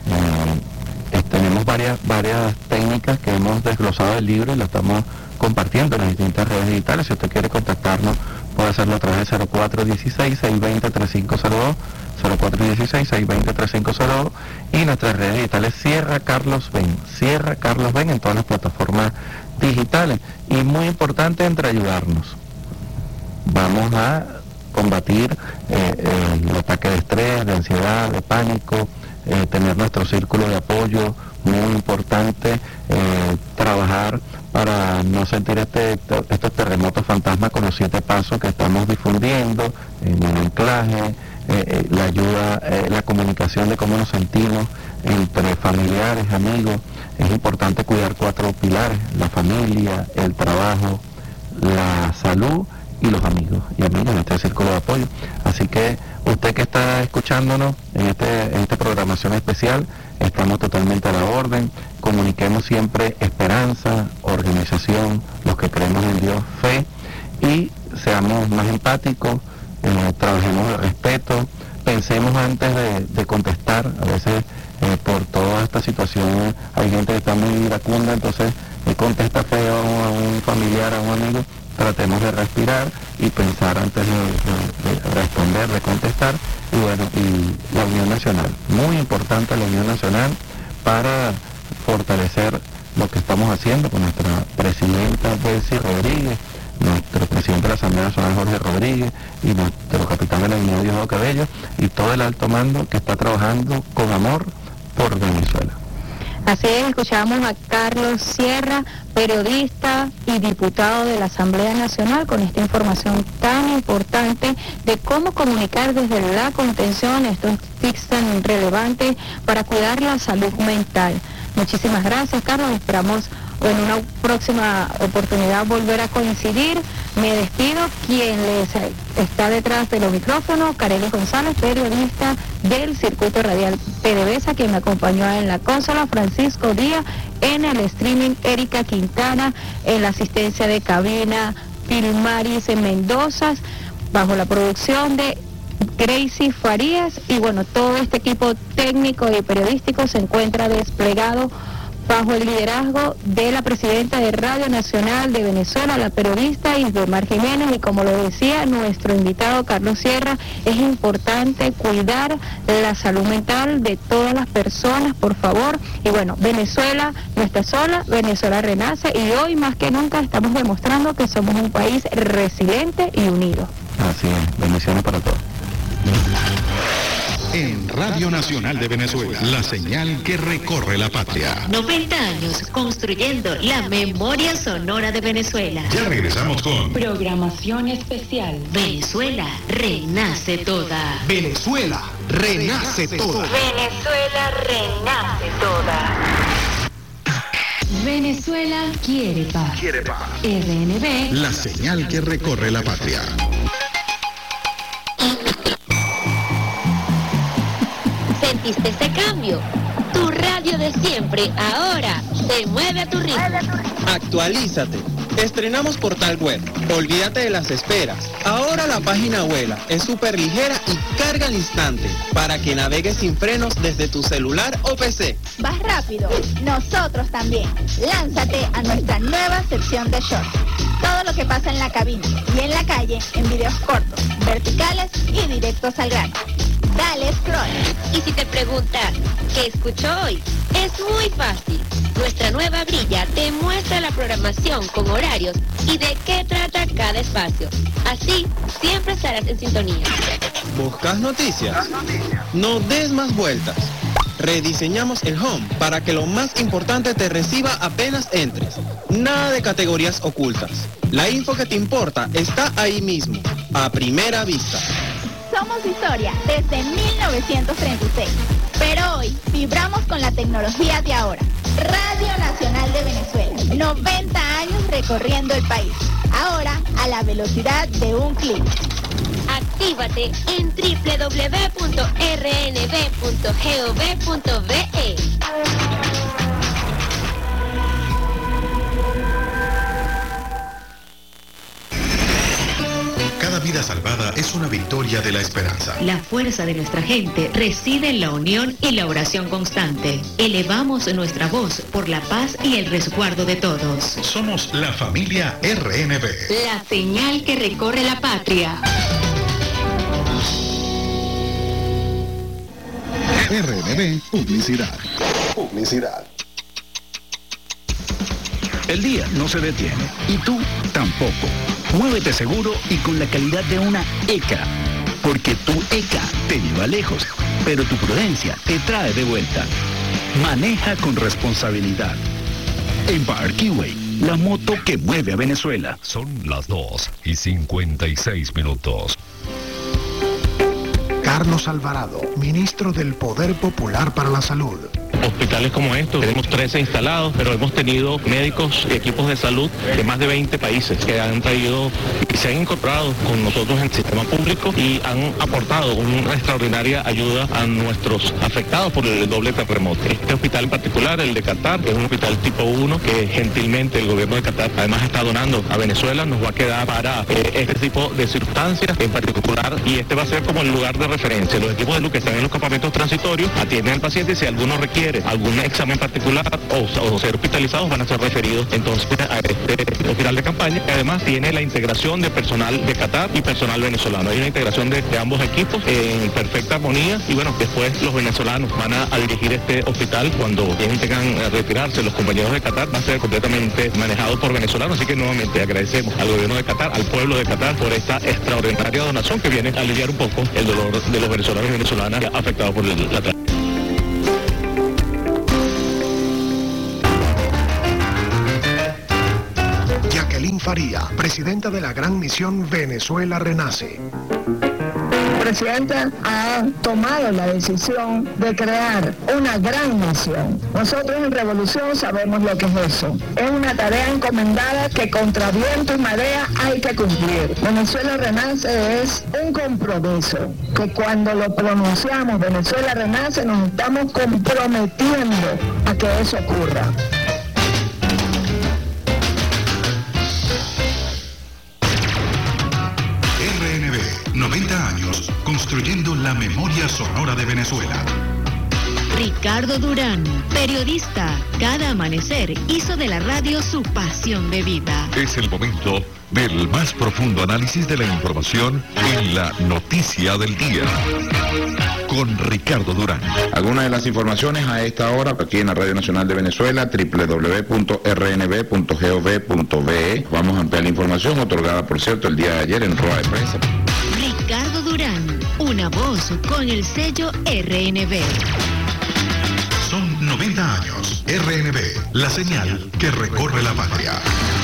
Eh, eh, tenemos varias varias técnicas que hemos desglosado del libro y lo estamos compartiendo en las distintas redes digitales. Si usted quiere contactarnos, puede hacerlo a través de cero cuatro uno seis, seis dos cero, tres cinco cero dos, cero cuatro uno seis, seis dos cero, tres cinco cero dos, y nuestras redes digitales Sierra Carlos Ben, Sierra Carlos Ben en todas las plataformas digitales. Y muy importante, entre ayudarnos. Vamos a combatir eh, eh, el ataque de estrés, de ansiedad, de pánico, eh, tener nuestro círculo de apoyo, muy importante, eh, trabajar para no sentir este, estos terremotos fantasma con los siete pasos que estamos difundiendo, en el anclaje, eh, eh, la ayuda, eh, la comunicación de cómo nos sentimos entre familiares, amigos. Es importante cuidar cuatro pilares: la familia, el trabajo, la salud y los amigos y amigas en este círculo de apoyo. Así que usted que está escuchándonos en este en esta programación especial, estamos totalmente a la orden. Comuniquemos siempre esperanza, organización, los que creemos en Dios, fe, y seamos más empáticos, eh, trabajemos de respeto, pensemos antes de, de contestar. A veces eh, por toda esta situación hay gente que está muy iracunda, entonces eh, contesta feo a un familiar, a un amigo. tratemos de respirar y pensar antes de, de, de responder, de contestar. Y bueno, y la Unión Nacional, muy importante la Unión Nacional para fortalecer lo que estamos haciendo con nuestra presidenta Delcy Rodríguez, nuestro presidente de la Asamblea Nacional Jorge Rodríguez y nuestro capitán de la Unidad Diosdado Cabello y todo el alto mando que está trabajando con amor por Venezuela. Así es, escuchamos a Carlos Sierra, periodista y diputado de la Asamblea Nacional, con esta información tan importante de cómo comunicar desde la contención estos tics tan relevantes para cuidar la salud mental. Muchísimas gracias, Carlos. Esperamos en una próxima oportunidad volver a coincidir. Me despido. Quien les está detrás de los micrófonos, Carelis González, periodista del Circuito Radial P D V S A, quien me acompañó en la consola, Francisco Díaz, en el streaming, Erika Quintana, en la asistencia de cabina, Pilmaris en Mendoza, bajo la producción de Gracie Farías, y bueno, todo este equipo técnico y periodístico se encuentra desplegado bajo el liderazgo de la presidenta de Radio Nacional de Venezuela, la periodista Isdemar Jiménez, y como lo decía nuestro invitado Carlos Sierra, es importante cuidar la salud mental de todas las personas, por favor. Y bueno, Venezuela no está sola, Venezuela renace, y hoy más que nunca estamos demostrando que somos un país resiliente y unido. Así es, bendiciones para todos. En Radio Nacional de Venezuela, la señal que recorre la patria. noventa años construyendo la memoria sonora de Venezuela. Ya regresamos con programación especial. Venezuela renace toda. Venezuela renace toda. Venezuela renace toda. Venezuela quiere paz. Quiere paz. R N B, la señal que recorre la patria. ¿Sentiste ese cambio? Tu radio de siempre ahora se mueve a tu ritmo. Actualízate. Estrenamos portal web. Olvídate de las esperas. Ahora la página vuela, es súper ligera y carga al instante para que navegues sin frenos desde tu celular o P C. Vas rápido, nosotros también. Lánzate a nuestra nueva sección de shorts. Todo lo que pasa en la cabina y en la calle en videos cortos, verticales y directos al grano. Dale scroll. Y si te preguntas, ¿qué escucho hoy? Es muy fácil. Nuestra nueva grilla te muestra la programación con horarios y de qué trata cada espacio. Así, siempre estarás en sintonía. ¿Buscas noticias? No des más vueltas. Rediseñamos el home para que lo más importante te reciba apenas entres. Nada de categorías ocultas. La info que te importa está ahí mismo, a primera vista. Somos historia desde mil novecientos treinta y seis, pero hoy vibramos con la tecnología de ahora. Radio Nacional de Venezuela, noventa años recorriendo el país, ahora a la velocidad de un clic. Actívate en doble u doble u doble u punto r n b punto gov punto b e. Cada vida salvada es una victoria de la esperanza. La fuerza de nuestra gente reside en la unión y la oración constante. Elevamos nuestra voz por la paz y el resguardo de todos. Somos la familia R N B. La señal que recorre la patria. R N B Publicidad. Publicidad. El día no se detiene y tú tampoco. Muévete seguro y con la calidad de una E C A, porque tu E C A te lleva lejos, pero tu prudencia te trae de vuelta. Maneja con responsabilidad. Empire Keyway, la moto que mueve a Venezuela. Son las dos y cincuenta y seis minutos. Carlos Alvarado, ministro del Poder Popular para la Salud. Hospitales como estos, tenemos trece instalados, pero hemos tenido médicos y equipos de salud de más de veinte países que han traído y se han incorporado con nosotros en el sistema público y han aportado una extraordinaria ayuda a nuestros afectados por el doble terremoto. Este hospital en particular, el de Qatar, que es un hospital tipo uno, que gentilmente el gobierno de Qatar además está donando a Venezuela, nos va a quedar para eh, este tipo de circunstancias en particular, y este va a ser como el lugar de referencia. Los equipos de salud que están en los campamentos transitorios atienden al paciente y si alguno requiere requiere algún examen particular o, o ser hospitalizados van a ser referidos entonces a este hospital de campaña, que además tiene la integración de personal de Qatar y personal venezolano. Hay una integración de, de ambos equipos en perfecta armonía y bueno, después los venezolanos van a, a dirigir este hospital cuando tengan a retirarse los compañeros de Qatar, va a ser completamente manejado por venezolanos, así que nuevamente agradecemos al gobierno de Qatar, al pueblo de Qatar por esta extraordinaria donación que viene a aliviar un poco el dolor de los venezolanos y venezolanas afectados por el, la tragedia. Jacqueline Faría, presidenta de la Gran Misión Venezuela Renace. El presidente ha tomado la decisión de crear una gran misión. Nosotros en Revolución sabemos lo que es eso. Es una tarea encomendada que contra viento y marea hay que cumplir. Venezuela Renace es un compromiso que cuando lo pronunciamos, Venezuela Renace, nos estamos comprometiendo a que eso ocurra. noventa años construyendo la memoria sonora de Venezuela. Ricardo Durán, periodista, cada amanecer hizo de la radio su pasión de vida. Es el momento del más profundo análisis de la información en la noticia del día. Con Ricardo Durán. Algunas de las informaciones a esta hora aquí en la Radio Nacional de Venezuela, doble u doble u doble u punto erre ene be punto gov punto be. Vamos a ampliar la información otorgada, por cierto, el día de ayer en rueda de prensa. Ricardo Durán, una voz con el sello erre ene be. Son noventa años. erre ene be, la señal que recorre la patria.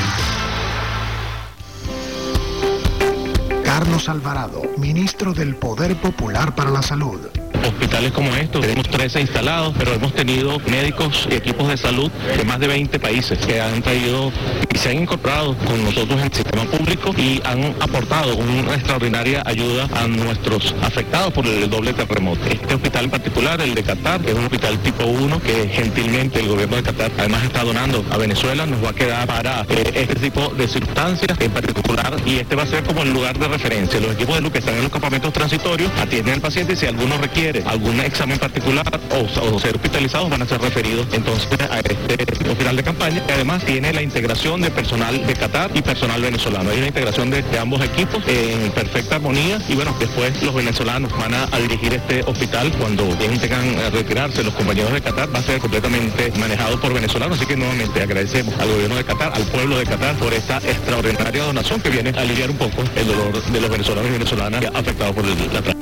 Carlos Alvarado, ministro del Poder Popular para la Salud. Hospitales como estos, tenemos trece instalados, pero hemos tenido médicos y equipos de salud de más de veinte países que han traído y se han incorporado con nosotros en el sistema público y han aportado una extraordinaria ayuda a nuestros afectados por el doble terremoto. Este hospital en particular, el de Qatar, es un hospital tipo uno que gentilmente el gobierno de Qatar además está donando a Venezuela, nos va a quedar para eh, este tipo de circunstancias en particular y este va a ser como el lugar de referencia. Los equipos de salud que están en los campamentos transitorios atienden al paciente y si alguno requiere algún examen particular o, o ser hospitalizados van a ser referidos entonces a este hospital de campaña que además tiene la integración de personal de Qatar y personal venezolano. Hay una integración de, de ambos equipos en perfecta armonía y bueno, después los venezolanos van a, a dirigir este hospital cuando tengan a retirarse los compañeros de Qatar, va a ser completamente manejado por venezolanos, así que nuevamente agradecemos al gobierno de Qatar, al pueblo de Qatar por esta extraordinaria donación que viene a aliviar un poco el dolor de los venezolanos y venezolanas afectados por el, la tragedia.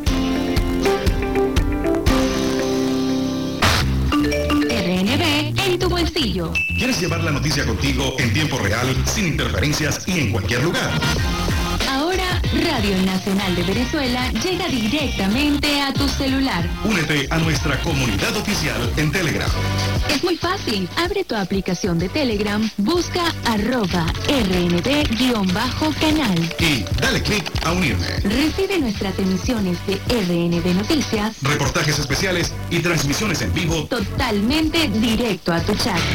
En tu bolsillo. ¿Quieres llevar la noticia contigo en tiempo real, sin interferencias y en cualquier lugar? Ahora, Radio Nacional de Venezuela llega directamente a tu celular. Únete a nuestra comunidad oficial en Telegram. Es muy fácil. Abre tu aplicación de Telegram, busca arroba rnb-canal. Y dale clic a unirme. Recibe nuestras emisiones de erre ene be Noticias, reportajes especiales y transmisiones en vivo totalmente directo a tu chat.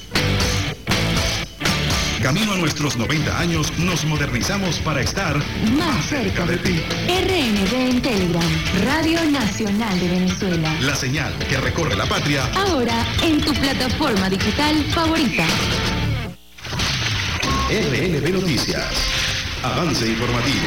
Camino a nuestros noventa años, nos modernizamos para estar más cerca de ti. erre ene be en Telegram, Radio Nacional de Venezuela. La señal que recorre la patria. Ahora en tu plataforma digital favorita. erre ene be Noticias. Avance informativo.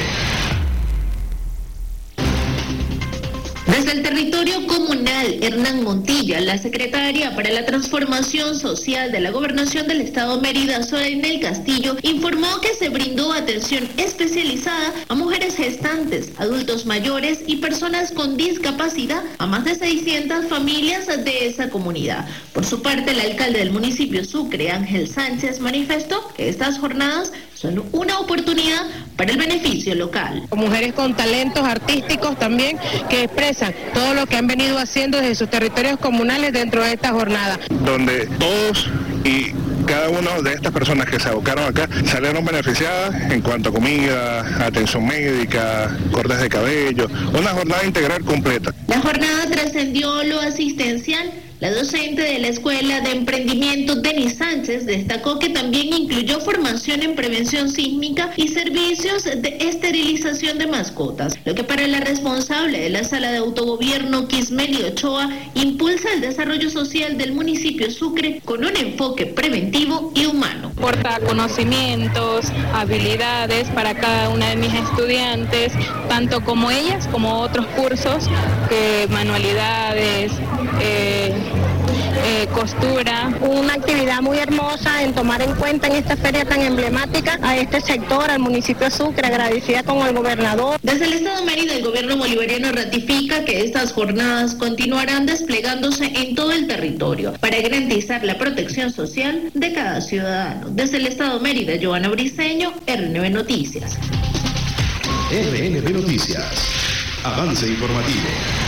Desde el territorio comunal, Hernán Montilla, la secretaria para la Transformación Social de la Gobernación del Estado Mérida, Zorainel Castillo, informó que se brindó atención especializada a mujeres gestantes, adultos mayores y personas con discapacidad a más de seiscientas familias de esa comunidad. Por su parte, el alcalde del municipio Sucre, Ángel Sánchez, manifestó que estas jornadas son una oportunidad para el beneficio local. Mujeres con talentos artísticos también que expresan todo lo que han venido haciendo desde sus territorios comunales dentro de esta jornada. Donde todos y cada una de estas personas que se abocaron acá salieron beneficiadas en cuanto a comida, atención médica, cortes de cabello, una jornada integral completa. La jornada trascendió lo asistencial La docente de la Escuela de Emprendimiento, Denis Sánchez, destacó que también incluyó formación en prevención sísmica y servicios de esterilización de mascotas, lo que para la responsable de la Sala de Autogobierno, Kismeli Ochoa, impulsa el desarrollo social del municipio Sucre con un enfoque preventivo y humano. Aporta conocimientos, habilidades para cada una de mis estudiantes, tanto como ellas como otros cursos, que manualidades, eh, eh, costura. Una actividad muy hermosa en tomar en cuenta en esta feria tan emblemática a este sector, al municipio de Sucre, agradecida con el gobernador. Desde el Estado Mérida, el gobierno bolivariano ratifica que estas jornadas continuarán desplegándose en todo el territorio para garantizar la protección social de cada ciudadano. Desde el Estado Mérida, Joana Briceño, R N B Noticias. R N B Noticias. Avance informativo.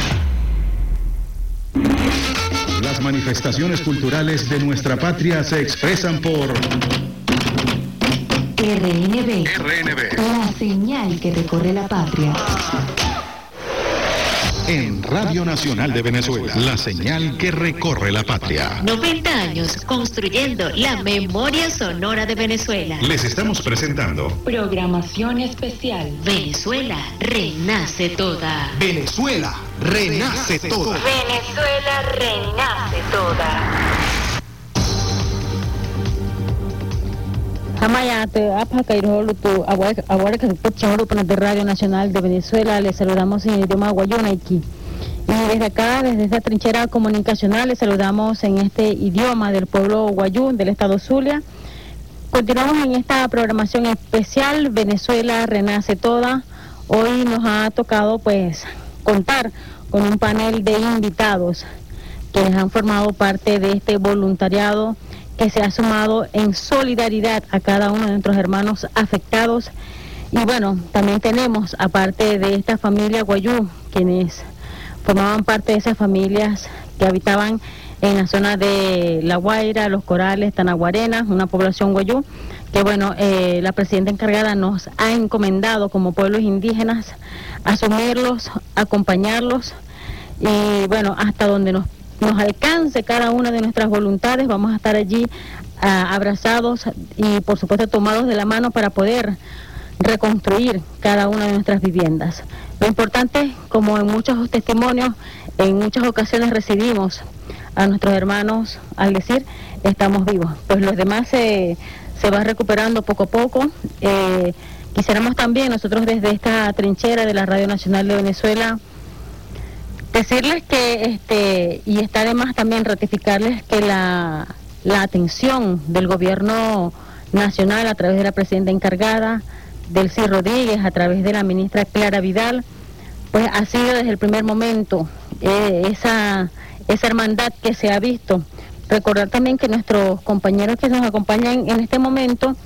Las manifestaciones culturales de nuestra patria se expresan por R N B. R N B. La señal que recorre la patria. En Radio Nacional de Venezuela, la señal que recorre la patria. noventa años construyendo la memoria sonora de Venezuela. Les estamos presentando Programación especial. Venezuela renace toda. Venezuela renace toda. Venezuela renace toda. Amayate, Apacairutu, ahora que se de Radio Nacional de Venezuela, les saludamos en el idioma guayunaiki. Y desde acá, desde esta trinchera comunicacional, les saludamos en este idioma del pueblo guayú, del estado Zulia. Continuamos en esta programación especial, Venezuela renace toda. Hoy nos ha tocado pues contar con un panel de invitados que han formado parte de este voluntariado que se ha sumado en solidaridad a cada uno de nuestros hermanos afectados. Y bueno, también tenemos, aparte de esta familia guayú, quienes formaban parte de esas familias que habitaban en la zona de La Guaira, Los Corales, Tanaguarena, una población guayú, que bueno, eh, la presidenta encargada nos ha encomendado como pueblos indígenas asumirlos, acompañarlos, y bueno, hasta donde nos nos alcance cada una de nuestras voluntades, vamos a estar allí uh, abrazados y por supuesto tomados de la mano para poder reconstruir cada una de nuestras viviendas. Lo importante, como en muchos testimonios, en muchas ocasiones recibimos a nuestros hermanos al decir, estamos vivos, pues los demás se, se va recuperando poco a poco. Eh, quisiéramos también nosotros desde esta trinchera de la Radio Nacional de Venezuela decirles que, este, y está además también ratificarles que la, la atención del gobierno nacional a través de la presidenta encargada, Delcy Rodríguez, a través de la ministra Clara Vidal, pues ha sido desde el primer momento eh, esa, esa hermandad que se ha visto. Recordar también que nuestros compañeros que nos acompañan en este momento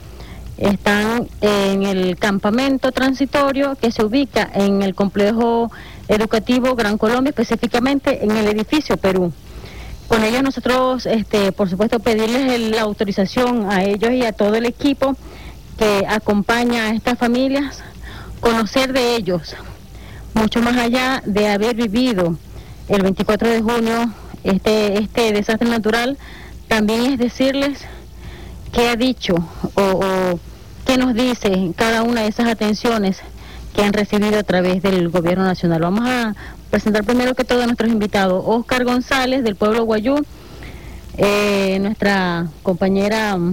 están en el campamento transitorio que se ubica en el complejo educativo Gran Colombia, específicamente en el edificio Perú. Con ellos nosotros, este, por supuesto, pedirles el, la autorización a ellos y a todo el equipo que acompaña a estas familias, conocer de ellos, mucho más allá de haber vivido el veinticuatro de junio este, este desastre natural, también es decirles qué ha dicho o, o qué nos dice cada una de esas atenciones que han recibido a través del gobierno nacional. Vamos a presentar primero que todo a nuestros invitados. Oscar González, del pueblo guayú, eh, nuestra compañera um,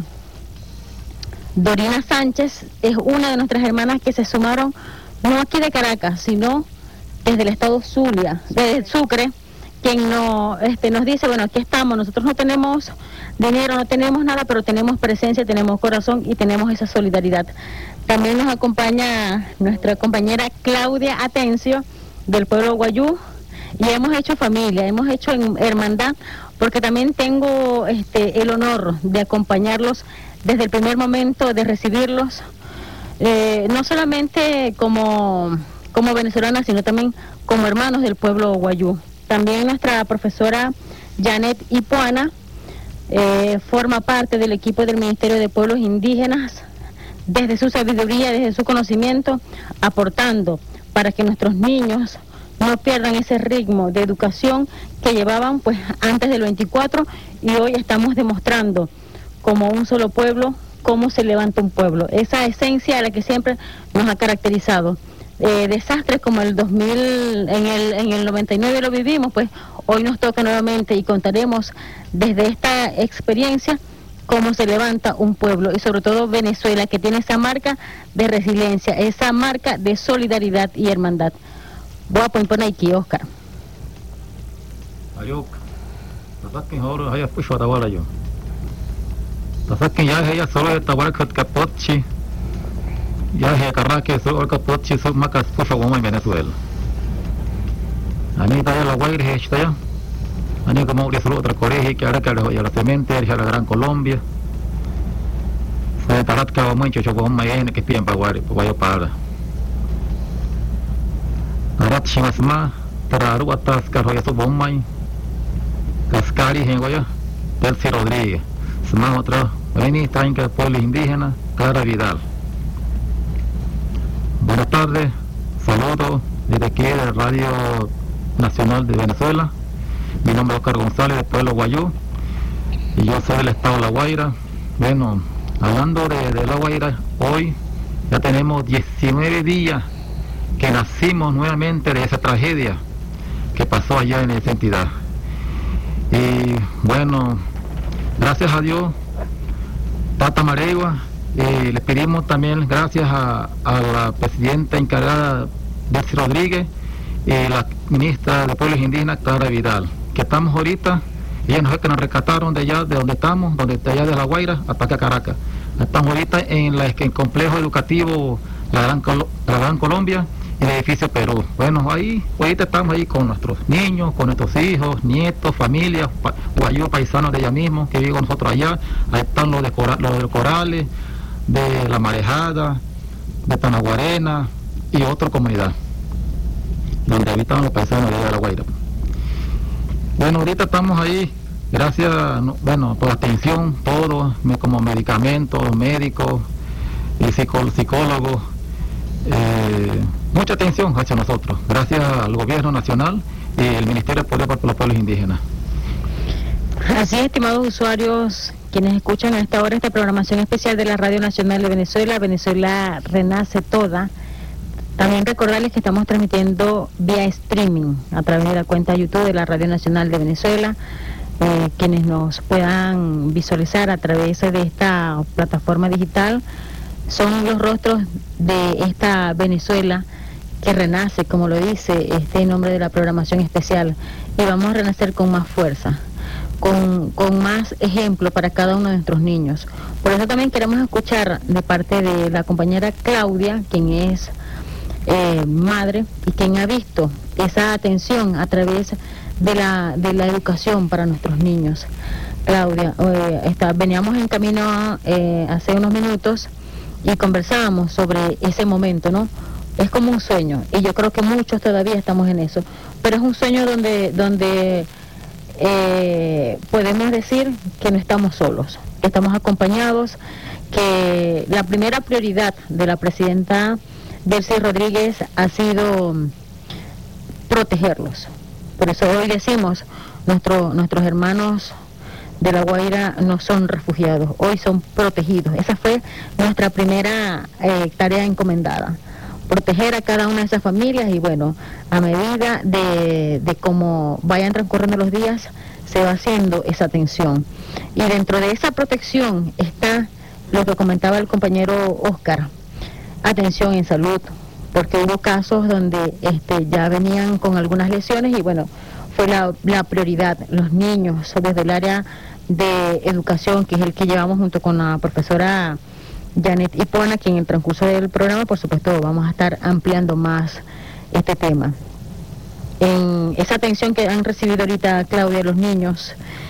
Dorina Sánchez, es una de nuestras hermanas que se sumaron, no aquí de Caracas, sino desde el estado Zulia, desde Sucre, quien no, este, nos dice, bueno, aquí estamos, nosotros no tenemos dinero, no tenemos nada, pero tenemos presencia, tenemos corazón y tenemos esa solidaridad. También nos acompaña nuestra compañera Claudia Atencio, del pueblo guayú, y hemos hecho familia, hemos hecho hermandad, porque también tengo este, el honor de acompañarlos desde el primer momento, de recibirlos, eh, no solamente como, como venezolanas, sino también como hermanos del pueblo guayú. También nuestra profesora Janet Ipuana eh, forma parte del equipo del Ministerio de Pueblos Indígenas, desde su sabiduría, desde su conocimiento, aportando para que nuestros niños no pierdan ese ritmo de educación que llevaban pues antes del veinticuatro, y hoy estamos demostrando como un solo pueblo cómo se levanta un pueblo, esa esencia a la que siempre nos ha caracterizado. Eh, desastres como el dos mil, en el, en el noventa y nueve lo vivimos, pues hoy nos toca nuevamente, y contaremos desde esta experiencia cómo se levanta un pueblo, y sobre todo Venezuela, que tiene esa marca de resiliencia, esa marca de solidaridad y hermandad. Voy a poner aquí, Oscar. Ayuk, tasakin horo haya pusho tawala yo. Tasakin ya haya solo de tawala kat kapotchi. Ya haya karake solo kapotchi so makas pusho goma en Venezuela. Ani taya la guaire hechta ya. Ani como que solo otra colegio que ahora que ya la cementerio, ya la Gran Colombia. Fue tarat ka goma en chocho goma en que pien paguare, paguayo para. Arat shimasma tararu atas carroya so bombay cascari hengoya Delcy Rodríguez sma otra vení tranca del pueblo indígena Clara Vidal. Buenas tardes, saludos desde aquí de Radio Nacional de Venezuela. Mi nombre es Oscar González del pueblo Guayú y yo soy del estado de La Guaira. Bueno, hablando de, de La Guaira, hoy ya tenemos diecinueve días que nacimos nuevamente de esa tragedia que pasó allá en esa entidad. Y bueno, gracias a Dios, Tata Maregua, eh, le pedimos también gracias a, a la presidenta encargada Delcy Rodríguez y la ministra de Pueblos Indígenas Clara Vidal, que estamos ahorita, ellas nos, que nos rescataron de allá, de donde estamos, donde de allá de La Guaira hasta acá Caracas. Estamos ahorita en, la, en el complejo educativo La Gran, Col la Gran Colombia, en el edificio Perú. Bueno, ahí, ahorita estamos ahí con nuestros niños, con nuestros hijos, nietos, familias, pa, guayú, paisanos de allá mismo, que viven con nosotros allá. Ahí están los de, Cora, los de Corales, de La Marejada, de Tanaguarena y otra comunidad, donde habitan los paisanos de La Guaira. Bueno, ahorita estamos ahí, gracias, bueno, por la atención, todos, como medicamentos, médicos y psicólogos, eh, mucha atención hacia nosotros, gracias al gobierno nacional y el Ministerio de Poder para los Pueblos Indígenas. Así es, estimados usuarios, quienes escuchan a esta hora esta programación especial de la Radio Nacional de Venezuela, Venezuela Renace Toda. También recordarles que estamos transmitiendo vía streaming a través de la cuenta YouTube de la Radio Nacional de Venezuela. Eh, quienes nos puedan visualizar a través de esta plataforma digital son los rostros de esta Venezuela que renace, como lo dice este nombre de la programación especial, y vamos a renacer con más fuerza, con, con más ejemplo para cada uno de nuestros niños. Por eso también queremos escuchar de parte de la compañera Claudia, quien es eh, madre y quien ha visto esa atención a través de la, de la educación para nuestros niños. Claudia, eh, está, veníamos en camino eh, hace unos minutos y conversábamos sobre ese momento, ¿no? Es como un sueño, y yo creo que muchos todavía estamos en eso, pero es un sueño donde, donde eh, podemos decir que no estamos solos, que estamos acompañados, que la primera prioridad de la presidenta Delcy Rodríguez ha sido protegerlos. Por eso hoy decimos, nuestro, nuestros hermanos de La Guaira no son refugiados, hoy son protegidos. Esa fue nuestra primera eh, tarea encomendada, proteger a cada una de esas familias, y bueno, a medida de, de cómo vayan transcurriendo los días, se va haciendo esa atención. Y dentro de esa protección está lo que comentaba el compañero Oscar, atención en salud, porque hubo casos donde este, ya venían con algunas lesiones y bueno, fue la, la prioridad, los niños, desde el área de educación, que es el que llevamos junto con la profesora Janet Hipona, que en el transcurso del programa, por supuesto, vamos a estar ampliando más este tema. En esa atención que han recibido ahorita, Claudia, los niños,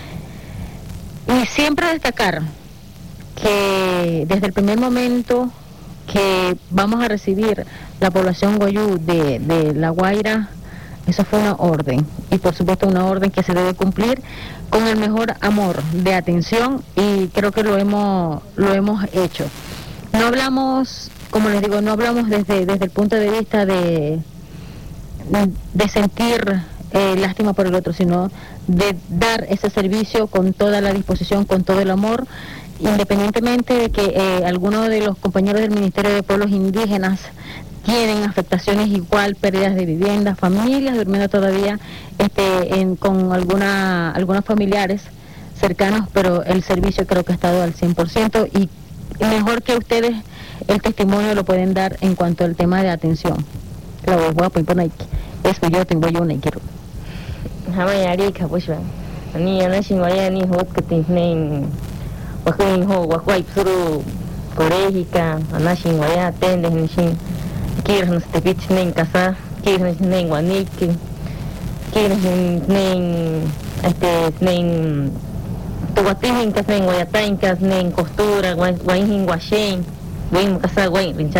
y siempre destacar que desde el primer momento que vamos a recibir la población guayú de, de La Guaira, eso fue una orden, y por supuesto una orden que se debe cumplir con el mejor amor de atención, y creo que lo hemos lo hemos hecho. No hablamos, como les digo, no hablamos desde desde el punto de vista de de sentir eh, lástima por el otro, sino de dar ese servicio con toda la disposición, con todo el amor, independientemente de que eh, algunos de los compañeros del Ministerio de Pueblos Indígenas tienen afectaciones igual, pérdidas de viviendas, familias durmiendo todavía este, en, con alguna, algunos familiares cercanos, pero el servicio creo que ha estado al cien por ciento y mejor que ustedes el testimonio lo pueden dar en cuanto al tema de atención. Claro, guapo y pone eso yo tengo yo no quiero. Hamayarika pues ni ana singaya ni hot que tienen wakuin ho wakwai psuru korejika ana singaya tende ni sin kirnos te pitch nen casa kirnos nen waniki kirnos nen este nen tuwatin kas nen guayatainkas nen costura guayin guayen guayin casa guayin